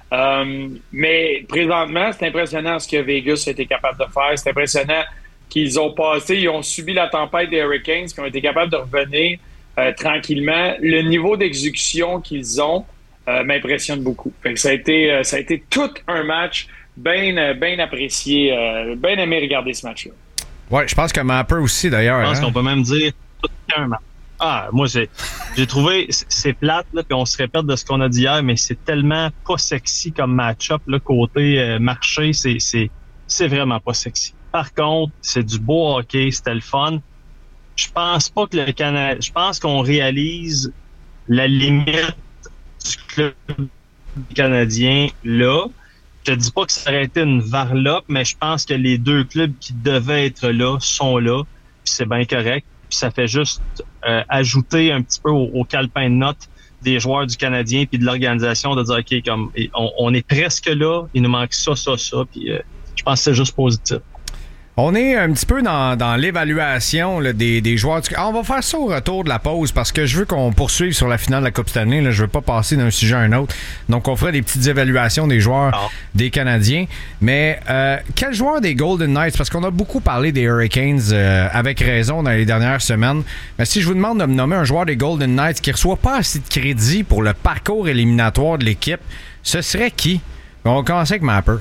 Mais présentement, c'est impressionnant ce que Vegas a été capable de faire. C'est impressionnant qu'ils ont passé, ils ont subi la tempête des Hurricanes, qui ont été capables de revenir tranquillement. Le niveau d'exécution qu'ils ont m'impressionne beaucoup. Fait que ça a été tout un match bien apprécié, bien aimé regarder ce match-là. Ouais, je pense que Mapper aussi, d'ailleurs. Je pense qu'on peut même dire tout un match. Ah, moi, j'ai trouvé, c'est plate, là, puis on se répète de ce qu'on a dit hier, mais c'est tellement pas sexy comme match-up, là, côté marché, c'est vraiment pas sexy. Par contre, c'est du beau hockey, c'était le fun. Je pense pas que le Canada, je pense qu'on réalise la limite du club canadien là. Je te dis pas que ça aurait été une varlope, mais je pense que les deux clubs qui devaient être là sont là, puis c'est bien correct. Puis ça fait juste ajouter un petit peu au calepin de notes des joueurs du Canadien puis de l'organisation de dire OK, comme on est presque là, il nous manque ça, puis je pense que c'est juste positif. On est un petit peu dans l'évaluation là, des joueurs. On va faire ça au retour de la pause parce que je veux qu'on poursuive sur la finale de la Coupe Stanley. Là, je veux pas passer d'un sujet à un autre. Donc, on fera des petites évaluations des joueurs des Canadiens. Mais quel joueur des Golden Knights? Parce qu'on a beaucoup parlé des Hurricanes avec raison dans les dernières semaines. Mais si je vous demande de me nommer un joueur des Golden Knights qui reçoit pas assez de crédit pour le parcours éliminatoire de l'équipe, ce serait qui? On va commencer avec Mapper.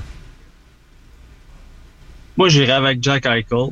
Moi, j'irais avec Jack Eichel.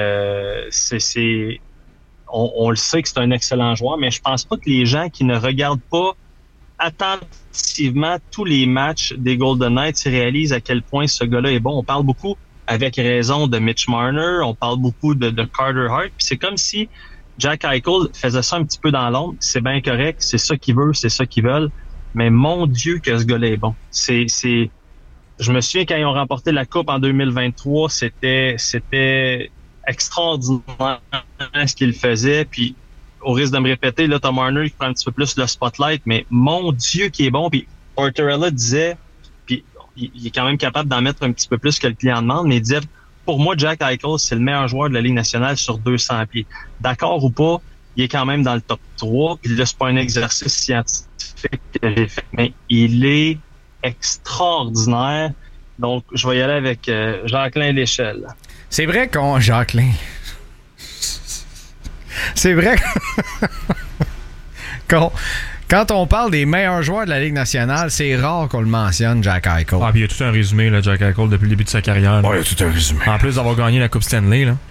On le sait que c'est un excellent joueur, mais je pense pas que les gens qui ne regardent pas attentivement tous les matchs des Golden Knights réalisent à quel point ce gars-là est bon. On parle beaucoup, avec raison, de Mitch Marner, on parle beaucoup de Carter Hart, puis c'est comme si Jack Eichel faisait ça un petit peu dans l'ombre. C'est bien correct, c'est ça qu'il veut, c'est ça qu'ils veulent, mais mon Dieu que ce gars-là est bon. Je me souviens quand ils ont remporté la Coupe en 2023, c'était extraordinaire ce qu'il faisait. Puis, au risque de me répéter, là, Tom Marner qui prend un petit peu plus le spotlight, mais mon Dieu qui est bon. Puis, Tortorella disait, puis il est quand même capable d'en mettre un petit peu plus que le client demande, mais il disait, pour moi, Jack Eichel, c'est le meilleur joueur de la Ligue nationale sur 200 pieds. D'accord ou pas, il est quand même dans le top 3. Puis là, c'est pas un exercice scientifique que j'ai fait, mais il est extraordinaire. Donc, je vais y aller avec Jacqueline Léchelle. C'est vrai qu'on... Jacqueline. C'est vrai Quand on parle des meilleurs joueurs de la Ligue nationale, c'est rare qu'on le mentionne, Jack Eichel. Ah, puis il y a tout un résumé, là, Jack Eichel, depuis le début de sa carrière. Ouais, il y a tout un résumé. En plus d'avoir gagné la Coupe Stanley, là.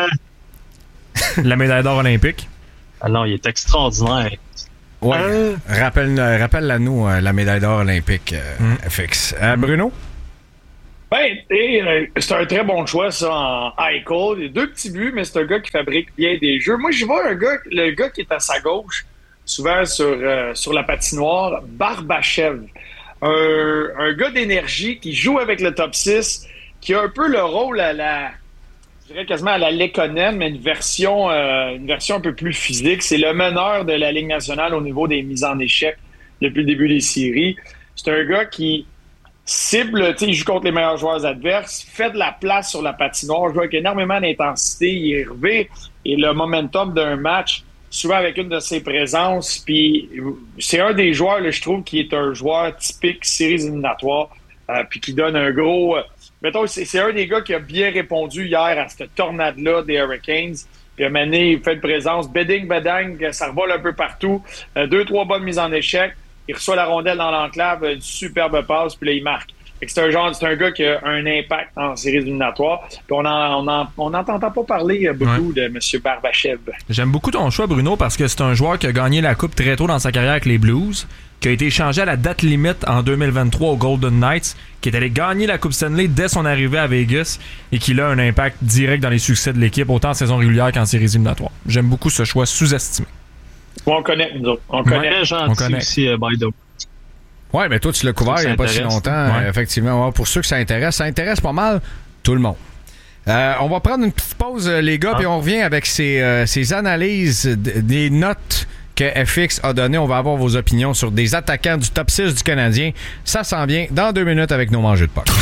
La médaille d'or olympique. Ah non, il est extraordinaire. Ouais. Rappelle-la nous, la médaille d'or olympique, FX. Bruno? Ben, c'est un très bon choix, ça, en Eichel. Il y a 2 petits buts, mais c'est un gars qui fabrique bien des jeux. Moi, je vois le gars qui est à sa gauche, souvent sur la patinoire, Barbachev. Un gars d'énergie qui joue avec le top 6, qui a un peu le rôle je dirais quasiment à la Lekonen, mais une version un peu plus physique. C'est le meneur de la Ligue nationale au niveau des mises en échec depuis le début des séries. C'est un gars qui cible, il joue contre les meilleurs joueurs adverses, fait de la place sur la patinoire, joue avec énormément d'intensité, il est revêt et le momentum d'un match, souvent avec une de ses présences. Puis c'est un des joueurs, là, je trouve, qui est un joueur typique séries éliminatoires, puis qui donne un gros... mettons, c'est un des gars qui a bien répondu hier à cette tornade-là des Hurricanes. Puis à un moment donné, il fait une présence, beding, ça revole un peu partout. 2-3 bonnes mises en échec. Il reçoit la rondelle dans l'enclave, une superbe passe, puis là, il marque. Fait que c'est un gars qui a un impact en séries éliminatoires. Puis on n'entend pas parler beaucoup de M. Barbachev. J'aime beaucoup ton choix, Bruno, parce que c'est un joueur qui a gagné la Coupe très tôt dans sa carrière avec les Blues, qui a été échangé à la date limite en 2023 aux Golden Knights, qui est allé gagner la Coupe Stanley dès son arrivée à Vegas et qui a un impact direct dans les succès de l'équipe, autant en saison régulière qu'en séries éliminatoires. J'aime beaucoup ce choix sous-estimé. On connaît, nous autres. On connaît. On connaît aussi, Baido. Ouais, mais toi, tu l'as couvert il n'y a pas si longtemps. Ouais. Effectivement, ouais, pour ceux que ça intéresse pas mal tout le monde. On va prendre une petite pause, les gars, puis on revient avec ces analyses des notes que FX a données. On va avoir vos opinions sur des attaquants du top 6 du Canadien. Ça s'en vient dans 2 minutes avec nos mangeux de puck.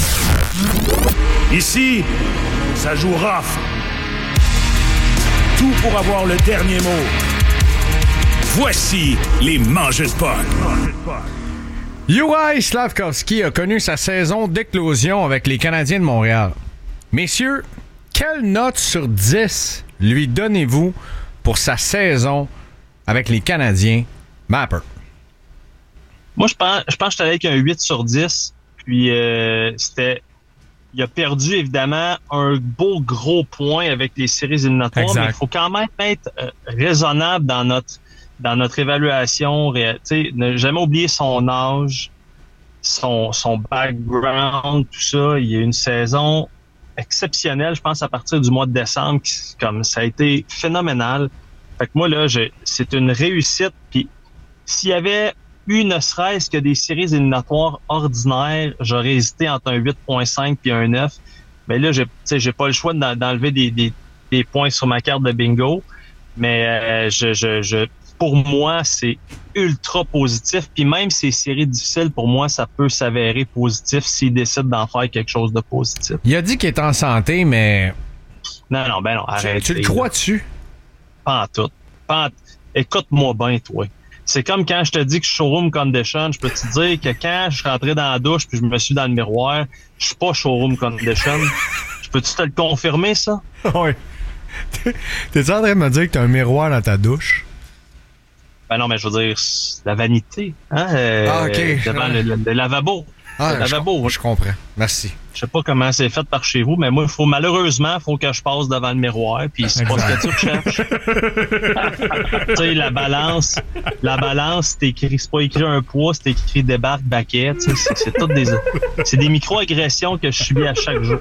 Ici, ça joue rough. Tout pour avoir le dernier mot. Voici les mangeux de puck. Juraj Slafkovský a connu sa saison d'éclosion avec les Canadiens de Montréal. Messieurs, quelle note sur 10 lui donnez-vous pour sa saison avec les Canadiens? Mapper. Moi, je pense que j'étais avec un 8 sur 10. Puis, il a perdu, évidemment, un beau gros point avec les séries éliminatoires. Exact. Mais il faut quand même être raisonnable dans notre évaluation. Ne jamais oublier son âge, son background, tout ça. Il y a une saison exceptionnelle, je pense, à partir du mois de décembre. Comme ça a été phénoménal. Fait que moi, là, c'est une réussite. Puis s'il y avait eu ne serait-ce que des séries éliminatoires ordinaires, j'aurais hésité entre un 8.5 puis un 9. Mais là, j'ai pas le choix d'enlever des points sur ma carte de bingo. Mais pour moi, c'est ultra positif. Puis même ces séries difficiles, pour moi, ça peut s'avérer positif s'il décide d'en faire quelque chose de positif. Il a dit qu'il est en santé, mais... Non, arrête. Tu le crois-tu? Pas en tout. Écoute-moi bien, toi. C'est comme quand je te dis que je suis showroom condition, je peux te dire que quand je suis rentré dans la douche puis je me suis dans le miroir, je suis pas showroom condition. Je peux-tu te le confirmer, ça? Oui. T'es-tu en train de me dire que t'as un miroir dans ta douche? Ben non, mais je veux dire, la vanité, hein? OK. Devant le lavabo. Ah, le lavabo. Je comprends. Merci. Je sais pas comment c'est fait par chez vous, mais moi, malheureusement, il faut que je passe devant le miroir, puis c'est pas ce que tu recherches. Tu sais, la balance, c'est pas écrit un poids, c'est écrit débarque, baquet, tu sais, c'est toutes c'est des micro-agressions que je subis à chaque jour.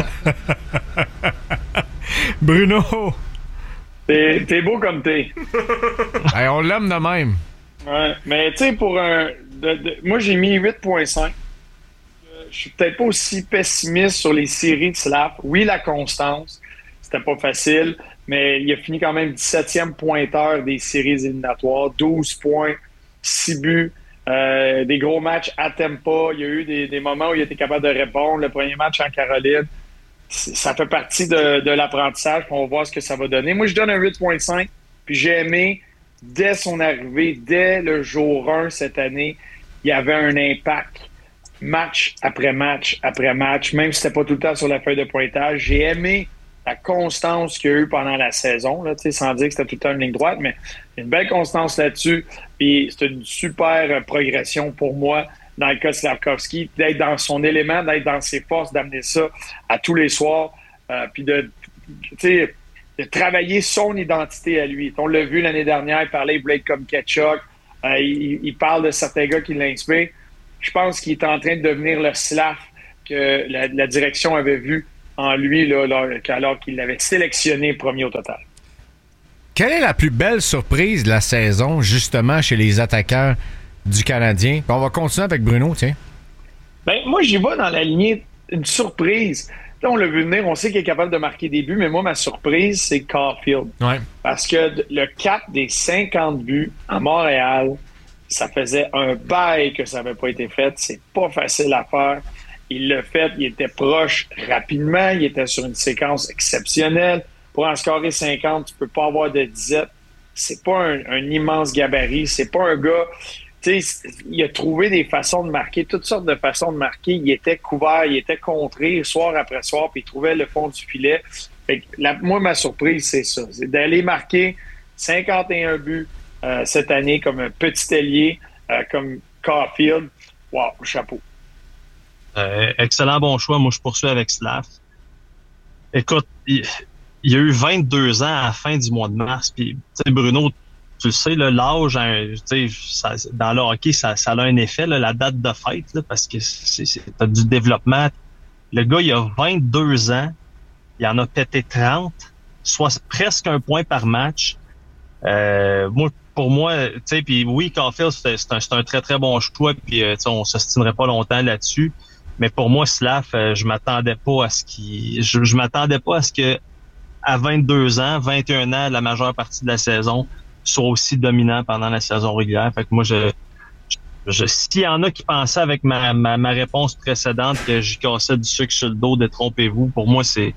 Bruno! T'es beau comme t'es. Hey, on l'aime de même. Ouais, mais tu sais, moi, j'ai mis 8.5. Je suis peut-être pas aussi pessimiste sur les séries de Slav. Oui, la constance, c'était pas facile, mais il a fini quand même 17e pointeur des séries éliminatoires, 12 points, 6 buts, des gros matchs à Tampa. Il y a eu des moments où il était capable de répondre. Le premier match en Caroline, ça fait partie de l'apprentissage. On va voir ce que ça va donner. Moi, je donne un 8.5, puis j'ai aimé, dès son arrivée, dès le jour 1 cette année, il y avait un impact. Match après match après match, même si c'était pas tout le temps sur la feuille de pointage. J'ai aimé la constance qu'il y a eu pendant la saison, là, sans dire que c'était tout le temps une ligne droite, mais une belle constance là-dessus. Puis c'est une super progression pour moi dans le cas de Slafkovský, d'être dans son élément, d'être dans ses forces, d'amener ça à tous les soirs, puis de travailler son identité à lui. On l'a vu l'année dernière, il parlait Blake comme Ketchuk, il parle de certains gars qui l'inspirent. Je pense qu'il est en train de devenir le Slav que la direction avait vu en lui là, alors qu'il l'avait sélectionné premier au total. Quelle est la plus belle surprise de la saison, justement, chez les attaquants du Canadien? On va continuer avec Bruno, tiens. Ben, moi, j'y vais dans la lignée une surprise. Là, on l'a vu venir, on sait qu'il est capable de marquer des buts, mais moi, ma surprise, c'est Caulfield. Ouais. Parce que le cap des 50 buts à Montréal, ça faisait un bail que ça n'avait pas été fait. C'est pas facile à faire. Il l'a fait, il était proche rapidement, il était sur une séquence exceptionnelle. Pour en scorer 50, tu peux pas avoir de disette. C'est pas un immense gabarit, c'est pas un gars... Tu sais, il a trouvé des façons de marquer, toutes sortes de façons de marquer. Il était couvert, il était contré soir après soir, puis il trouvait le fond du filet. Fait que moi, ma surprise, c'est ça. C'est d'aller marquer 51 buts cette année comme un petit ailier, comme Caulfield. Wow, chapeau. Excellent bon choix. Moi, je poursuis avec Slav. Écoute, il y a eu 22 ans à la fin du mois de mars. Puis, tu sais, Bruno, tu le sais, là, l'âge, dans le hockey, ça a un effet, là, la date de fête, là, parce que t'as du développement. Le gars, il a 22 ans. Il en a pété 30, soit presque un point par match. Pour moi, tu sais, puis oui, Caulfield, c'est un très, très bon choix, puis on s'ostinerait pas longtemps là-dessus. Mais pour moi, Slav, je m'attendais pas à ce que à 22 ans, 21 ans, la majeure partie de la saison, soit aussi dominant pendant la saison régulière. Fait que moi, s'il y en a qui pensaient avec ma réponse précédente que j'y cassais du sucre sur le dos, détrompez-vous, pour moi, c'est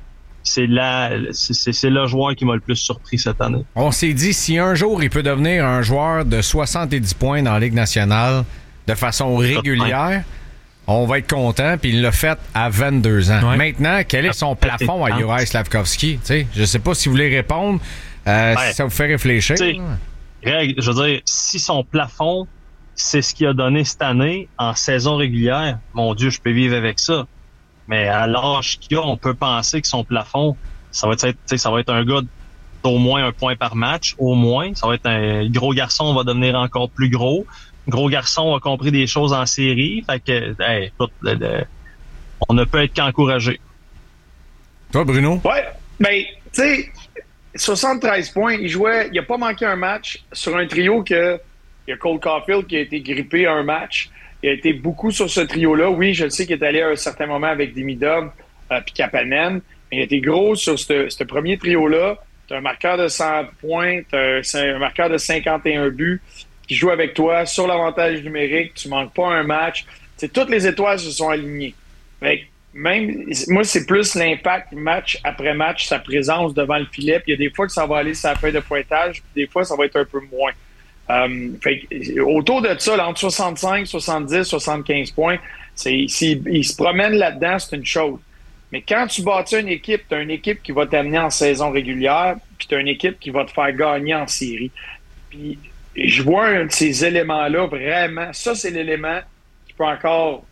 le joueur qui m'a le plus surpris cette année. On s'est dit, si un jour il peut devenir un joueur de 70 points dans la Ligue nationale de façon régulière, on va être content, puis il l'a fait à 22 ans. Ouais. Maintenant, quel est son plafond à Juraj Slafkovský? Je ne sais pas si vous voulez répondre, si ça vous fait réfléchir. Greg, je veux dire, si son plafond, c'est ce qu'il a donné cette année en saison régulière, mon Dieu, je peux vivre avec ça. Mais à l'âge qu'il a, on peut penser que son plafond, ça va être un gars d'au moins un point par match, au moins. Ça va être un gros garçon, va devenir encore plus gros. Gros garçon a compris des choses en série. Fait que, écoute, on ne peut être qu'encouragé. Toi, Bruno? Ouais, ben, tu sais, 73 points, il a pas manqué un match sur un trio il y a Cole Caulfield qui a été grippé un match. Il a été beaucoup sur ce trio-là. Oui, je sais qu'il est allé à un certain moment avec Demidov puis Kapanen, mais il a été gros sur ce premier trio-là. Tu as un marqueur de 100 points, tu as un marqueur de 51 buts qui joue avec toi sur l'avantage numérique. Tu manques pas un match. T'sais, toutes les étoiles se sont alignées. Fait même, moi, c'est plus l'impact match après match, sa présence devant le filet. Puis il y a des fois que ça va aller sur la feuille de pointage, puis des fois, ça va être un peu moins. Autour de ça, là, entre 65, 70, 75 points, s'il se promène là-dedans, c'est une chose. Mais quand tu bâtis une équipe, tu as une équipe qui va t'amener en saison régulière, puis tu as une équipe qui va te faire gagner en série. Puis je vois un de ces éléments-là, vraiment, ça, c'est l'élément qui peut encore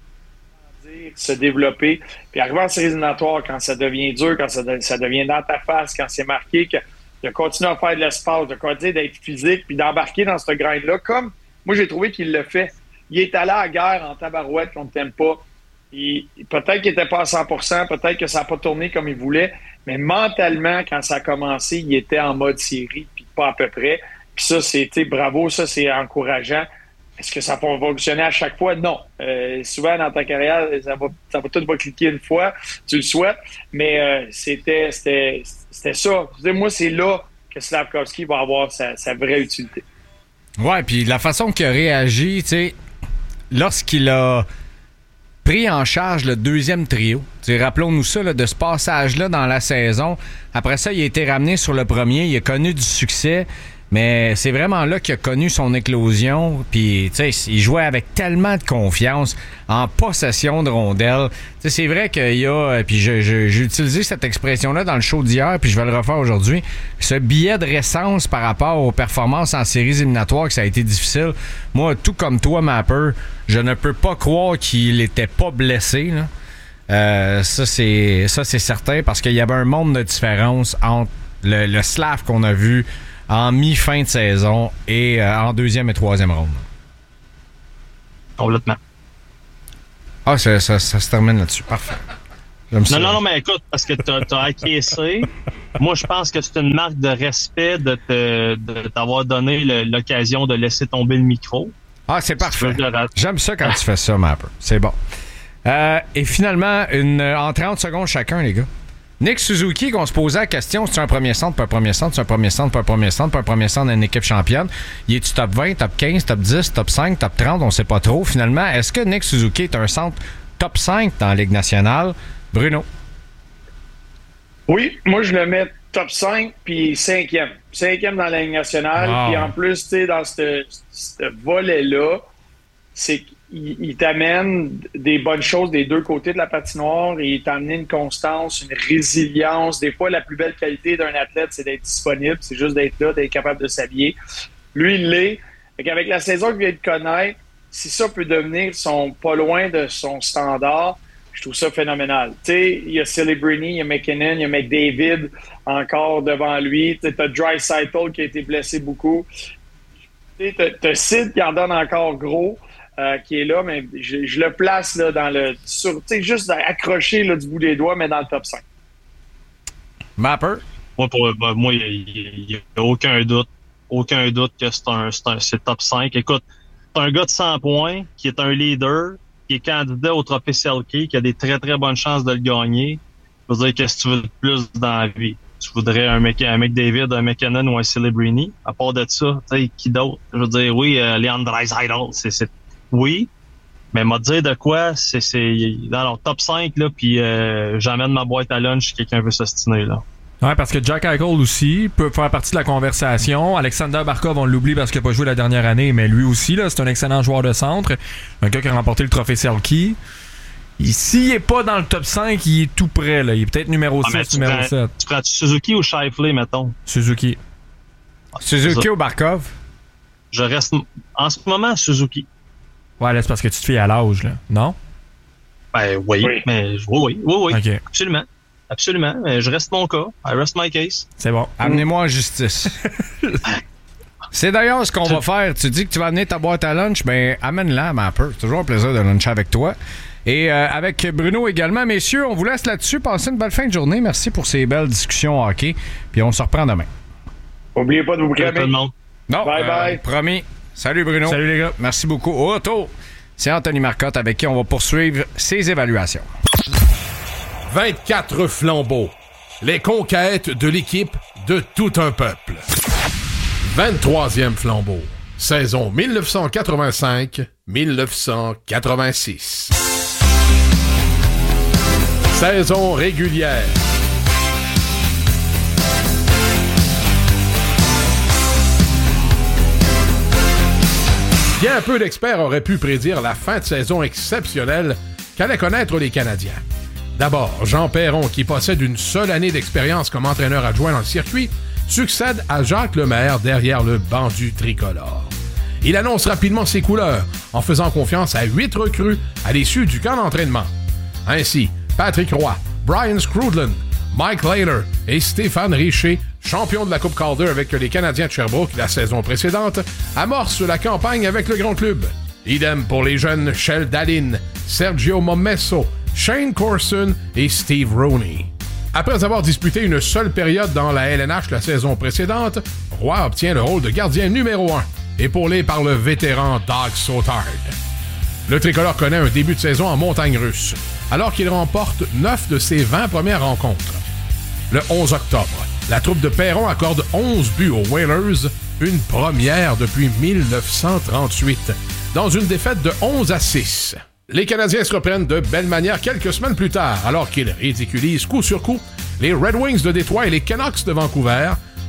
se développer. Puis arriver en séries éliminatoires, quand ça devient dur, quand ça devient dans ta face, quand c'est marqué, que de continuer à faire de l'espace, de continuer d'être physique, puis d'embarquer dans ce grind-là, comme moi, j'ai trouvé qu'il l'a fait. Il est allé à la guerre en tabarouette qu'on ne t'aime pas. Peut-être qu'il n'était pas à 100%, peut-être que ça n'a pas tourné comme il voulait, mais mentalement, quand ça a commencé, il était en mode série, puis pas à peu près. Puis ça, c'était bravo, ça, c'est encourageant. Est-ce que ça va fonctionner à chaque fois? Non. Souvent, dans ta carrière, ça va tout cliquer une fois, tu le souhaites, mais c'était ça. Moi, c'est là que Slafkovský va avoir sa vraie utilité. Ouais, puis la façon qu'il a réagi, tu sais, lorsqu'il a pris en charge le deuxième trio. Rappelons-nous ça, là, de ce passage-là dans la saison. Après ça, il a été ramené sur le premier. Il a connu du succès. Mais c'est vraiment là qu'il a connu son éclosion. Puis, tu sais, il jouait avec tellement de confiance en possession de rondelles. Tu sais, c'est vrai qu'il y a... Puis j'ai utilisé cette expression-là dans le show d'hier, puis je vais le refaire aujourd'hui. Ce billet de récence par rapport aux performances en séries éliminatoires, que ça a été difficile. Moi, tout comme toi, Mapper, je ne peux pas croire qu'il était pas blessé, là. Ça, c'est certain, parce qu'il y avait un monde de différence entre le Slav qu'on a vu en mi-fin de saison et en deuxième et troisième ronde. Complètement. Ah, ça se termine là-dessus. Parfait. Non, mais écoute, parce que t'as acquiescé. Moi, je pense que c'est une marque de respect de t'avoir donné l'occasion de laisser tomber le micro. Ah, c'est parfait. J'aime ça quand tu fais ça, Mapper. C'est bon. Et finalement, en 30 secondes chacun, les gars. Nick Suzuki, qu'on se posait la question, c'est un premier centre, pas un premier centre, c'est un premier centre, pas un premier centre, pas un premier centre d'une équipe championne. Il est-tu top 20, top 15, top 10, top 5, top 30, on sait pas trop. Finalement, est-ce que Nick Suzuki est un centre top 5 dans la Ligue nationale? Bruno? Oui, moi je le mets top 5 puis 5e. 5e dans la Ligue nationale. Wow. Puis en plus, tu sais, dans ce volet-là, c'est qu'il t'amène des bonnes choses des deux côtés de la patinoire et il t'amène une constance, une résilience. Des fois, la plus belle qualité d'un athlète, c'est d'être disponible, c'est juste d'être là, d'être capable de s'habiller. Lui, il l'est. Avec la saison qu'il vient de connaître, si ça peut devenir pas loin de son standard, je trouve ça phénoménal. Tu sais, il y a Celebrini, il y a McKinnon, il y a McDavid encore devant lui. Tu as Draisaitl qui a été blessé beaucoup. Tu sais, t'as Sid qui en donne encore gros. Qui est là, mais je le place là, dans le... Tu sais, juste accroché là, du bout des doigts, mais dans le top 5. Mapper? Moi, il n'y a aucun doute. Aucun doute que c'est top 5. Écoute, c'est un gars de 100 points qui est un leader, qui est candidat au trophée Selke, qui a des très, très bonnes chances de le gagner. Je veux dire, qu'est-ce que tu veux de plus dans la vie? Tu voudrais un McDavid, un McKinnon ou un Celebrini? À part de ça, tu sais, qui d'autre? Je veux dire, oui, Leon Draisaitl, c'est oui, mais m'a dire de quoi, c'est dans le top 5, là, puis j'amène ma boîte à lunch si quelqu'un veut s'ostiner, là. Ouais, parce que Jack Eichel aussi peut faire partie de la conversation. Alexander Barkov, on l'oublie parce qu'il n'a pas joué la dernière année, mais lui aussi, là, c'est un excellent joueur de centre. Un gars qui a remporté le trophée Selke. S'il n'est pas dans le top 5, il est tout près, là. Il est peut-être numéro 6, numéro 7. Tu prends Suzuki ou Scheifele, mettons? Suzuki. Suzuki ou Barkov? Je reste en ce moment Suzuki. Ouais, là, c'est parce que tu te fies à l'âge, là. Non? Ben oui. Mais oui. Okay. Absolument. Mais je reste mon cas. I rest my case. C'est bon. Amenez-moi en justice. C'est d'ailleurs ce qu'on va faire. Tu dis que tu vas amener ta boîte à lunch, ben amène-la, Mapper. C'est toujours un plaisir de luncher avec toi. Et avec Bruno également. Messieurs, on vous laisse là-dessus. Passez une belle fin de journée. Merci pour ces belles discussions hockey. Puis on se reprend demain. N'oubliez pas de vous cramer. Tout le monde. Non, bye. Promis. Salut Bruno. Salut les gars. Merci beaucoup. Au retour, c'est Anthony Marcotte avec qui on va poursuivre ses évaluations. 24 flambeaux. Les conquêtes de l'équipe de tout un peuple. 23e flambeau. Saison 1985-1986. Saison régulière. Bien peu d'experts auraient pu prédire la fin de saison exceptionnelle qu'allaient connaître les Canadiens. D'abord, Jean Perron, qui possède une seule année d'expérience comme entraîneur adjoint dans le circuit, succède à Jacques Lemaire derrière le banc du tricolore. Il annonce rapidement ses couleurs en faisant confiance à 8 recrues à l'issue du camp d'entraînement. Ainsi, Patrick Roy, Brian Scrudlin, Mike Later et Stéphane Richer, champions de la Coupe Calder avec les Canadiens de Sherbrooke la saison précédente, amorcent la campagne avec le grand club. Idem pour les jeunes Shel Dallin, Sergio Momesso, Shane Corson et Steve Rooney. Après avoir disputé une seule période dans la LNH la saison précédente, Roy obtient le rôle de gardien numéro 1, épaulé par le vétéran Doug Sautard. Le tricolore connaît un début de saison en montagne russe, alors qu'il remporte 9 de ses 20 premières rencontres. Le 11 octobre, la troupe de Perron accorde 11 buts aux Whalers, une première depuis 1938, dans une défaite de 11-6. Les Canadiens se reprennent de belle manière quelques semaines plus tard, alors qu'ils ridiculisent coup sur coup les Red Wings de Détroit et les Canucks de Vancouver,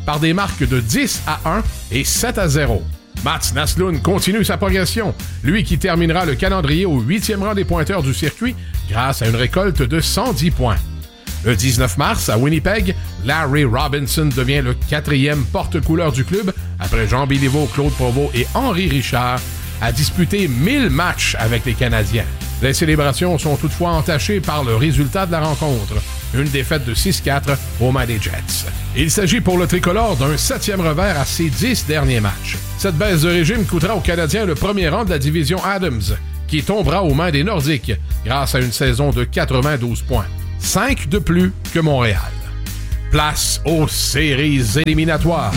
par des marques de 10-1 et 7-0. Mats Naslund continue sa progression, lui qui terminera le calendrier au 8e rang des pointeurs du circuit grâce à une récolte de 110 points. Le 19 mars, à Winnipeg, Larry Robinson devient le 4e porte-couleur du club après Jean Béliveau, Claude Provost et Henri Richard a disputé 1000 matchs avec les Canadiens. Les célébrations sont toutefois entachées par le résultat de la rencontre, une défaite de 6-4 aux mains des Jets. Il s'agit pour le tricolore d'un 7e revers à ses 10 derniers matchs. Cette baisse de régime coûtera aux Canadiens le premier rang de la division Adams, qui tombera aux mains des Nordiques grâce à une saison de 92 points. 5 de plus que Montréal. Place aux séries éliminatoires.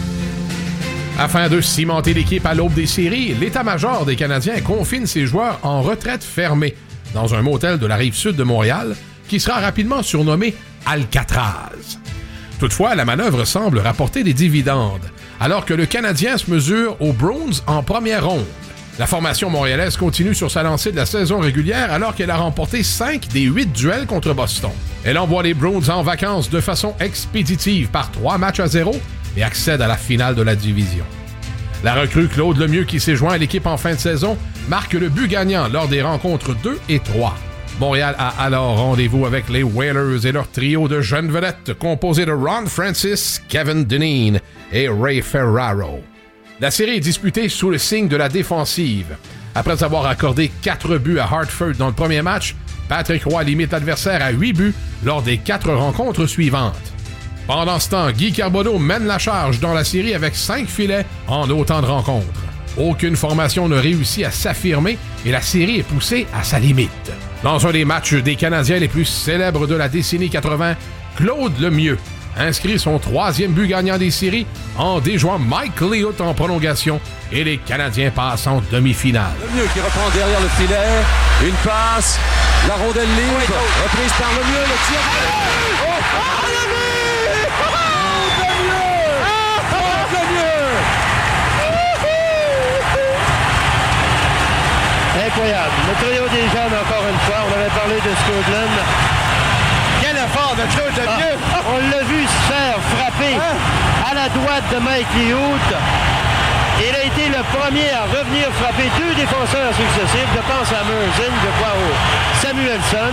Afin de cimenter l'équipe à l'aube des séries, l'état-major des Canadiens confine ses joueurs en retraite fermée dans un motel de la Rive-Sud de Montréal qui sera rapidement surnommé Alcatraz. Toutefois, la manœuvre semble rapporter des dividendes, alors que le Canadien se mesure aux Bruins en première ronde. La formation montréalaise continue sur sa lancée de la saison régulière alors qu'elle a remporté 5 des 8 duels contre Boston. Elle envoie les Bruins en vacances de façon expéditive par 3-0 et accède à la finale de la division. La recrue Claude Lemieux, qui s'est joint à l'équipe en fin de saison, marque le but gagnant lors des rencontres 2 et 3. Montréal a alors rendez-vous avec les Whalers et leur trio de jeunes vedettes composé de Ron Francis, Kevin Dineen et Ray Ferraro. La série est disputée sous le signe de la défensive. Après avoir accordé 4 buts à Hartford dans le premier match, Patrick Roy limite l'adversaire à 8 buts lors des 4 rencontres suivantes. Pendant ce temps, Guy Carbonneau mène la charge dans la série avec 5 filets en autant de rencontres. Aucune formation ne réussit à s'affirmer et la série est poussée à sa limite. Dans un des matchs des Canadiens les plus célèbres de la décennie 80, Claude Lemieux inscrit son 3e but gagnant des séries en déjouant Mike Liut en prolongation et les Canadiens passent en demi-finale. Lemieux qui reprend derrière le filet, une passe, la rondelle libre, reprise par Lemieux, le tir. Incroyable. Le trio des jeunes, encore une fois. On avait parlé de Skoglund. Quel effort de Claude Lemieux! On l'a vu se faire frapper à la droite de Mike Liut. Il a été le premier à revenir frapper 2 défenseurs successifs. Je pense à Merzin, je crois au Samuelson.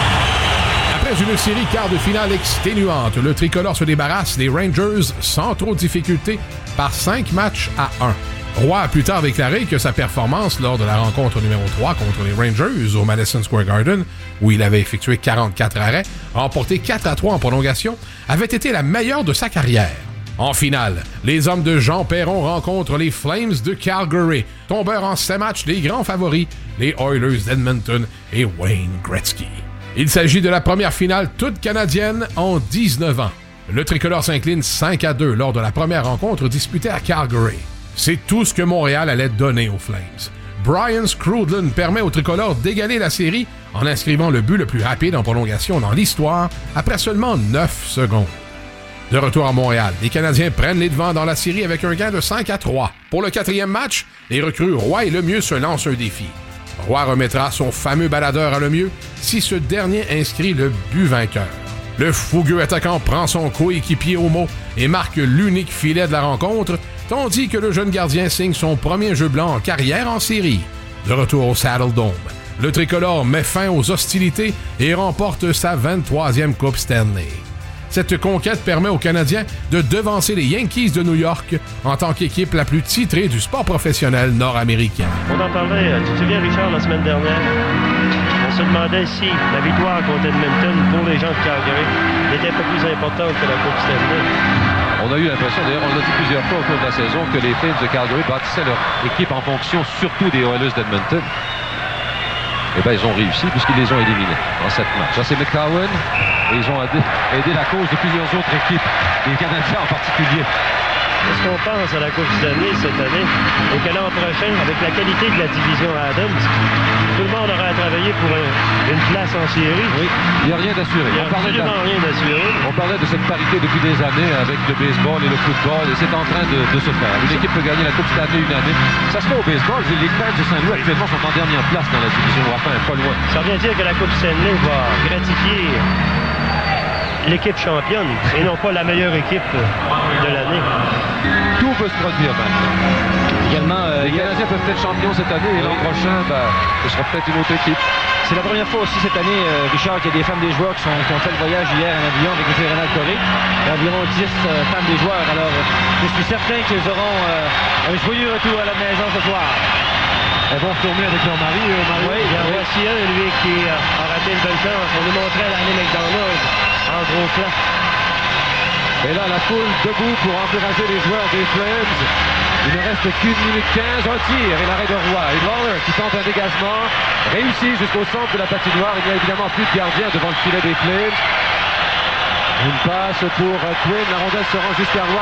Après une série quart de finale exténuante, le tricolore se débarrasse des Rangers sans trop de difficulté par 5 matchs à 1. Roy a plus tard déclaré que sa performance lors de la rencontre numéro 3 contre les Rangers au Madison Square Garden, où il avait effectué 44 arrêts, remporté 4-3 en prolongation, avait été la meilleure de sa carrière. En finale, les hommes de Jean Perron rencontrent les Flames de Calgary, tombeurs en 7 matchs les grands favoris, les Oilers d'Edmonton et Wayne Gretzky. Il s'agit de la première finale toute canadienne en 19 ans. Le tricolore s'incline 5-2 lors de la première rencontre disputée à Calgary. C'est tout ce que Montréal allait donner aux Flames. Brian Skrudland permet au tricolore d'égaler la série en inscrivant le but le plus rapide en prolongation dans l'histoire après seulement 9 secondes. De retour à Montréal, les Canadiens prennent les devants dans la série avec un gain de 5-3. Pour le 4e match, les recrues Roy et Lemieux se lancent un défi. Roy remettra son fameux baladeur à Lemieux si ce dernier inscrit le but vainqueur. Le fougueux attaquant prend son coéquipier au mot et marque l'unique filet de la rencontre, tandis que le jeune gardien signe son premier jeu blanc en carrière en série. De retour au Saddle Dome, le tricolore met fin aux hostilités et remporte sa 23e Coupe Stanley. Cette conquête permet aux Canadiens de devancer les Yankees de New York en tant qu'équipe la plus titrée du sport professionnel nord-américain. On en parlait, tu te souviens, Richard, la semaine dernière? On se demandait si la victoire contre Edmonton pour les gens de Calgary était un peu plus importante que la Coupe Stanley. On a eu l'impression, d'ailleurs, on l'a dit plusieurs fois au cours de la saison, que les Flames de Calgary bâtissaient leur équipe en fonction surtout des Oilers d'Edmonton. Eh bien, ils ont réussi puisqu'ils les ont éliminés en 7 matchs. Ça, c'est McCowan et ils ont aidé la cause de plusieurs autres équipes, les Canadiens en particulier. Est-ce qu'on pense à la Coupe Stanley cette année et que l'an prochain, avec la qualité de la division Adams, tout le monde aura à travailler pour une place en série? Oui, il n'y a rien d'assuré. Il n'y a absolument rien d'assuré. On parlait de cette parité depuis des années avec le baseball et le football et c'est en train de se faire. Une équipe peut gagner la Coupe Stanley une année. Ça se fait au baseball. Les Flames de Saint-Louis actuellement sont en dernière place dans la division. Enfin, pas loin. Ça vient dire que la Coupe Stanley va gratifier l'équipe championne et non pas la meilleure équipe de l'année. Tout peut se produire maintenant. Également, les Canadiens peuvent être champions cette année et l'an prochain, ce sera peut-être une autre équipe. c'est la première fois aussi cette année, Richard, qu'il y a des femmes des joueurs qui ont fait le voyage hier en avion avec M. Ronald Coré. Il y a environ 10 femmes des joueurs. Alors, je suis certain qu'ils auront un joyeux retour à la maison ce soir. Elles vont retourner avec leur mari. Oui, il y en voici un, lui, qui a raté une belle chance. On lui montrait l'année McDonald's en gros plan. Et là, la foule debout pour encourager les joueurs des Flames. Il ne reste qu'une minute 15, un tir et l'arrêt de Roy. Et Lawler qui tente un dégagement, réussi jusqu'au centre de la patinoire. Il n'y a évidemment plus de gardien devant le filet des Flames. Une passe pour Quinn, la rondelle se rend jusqu'à Roy.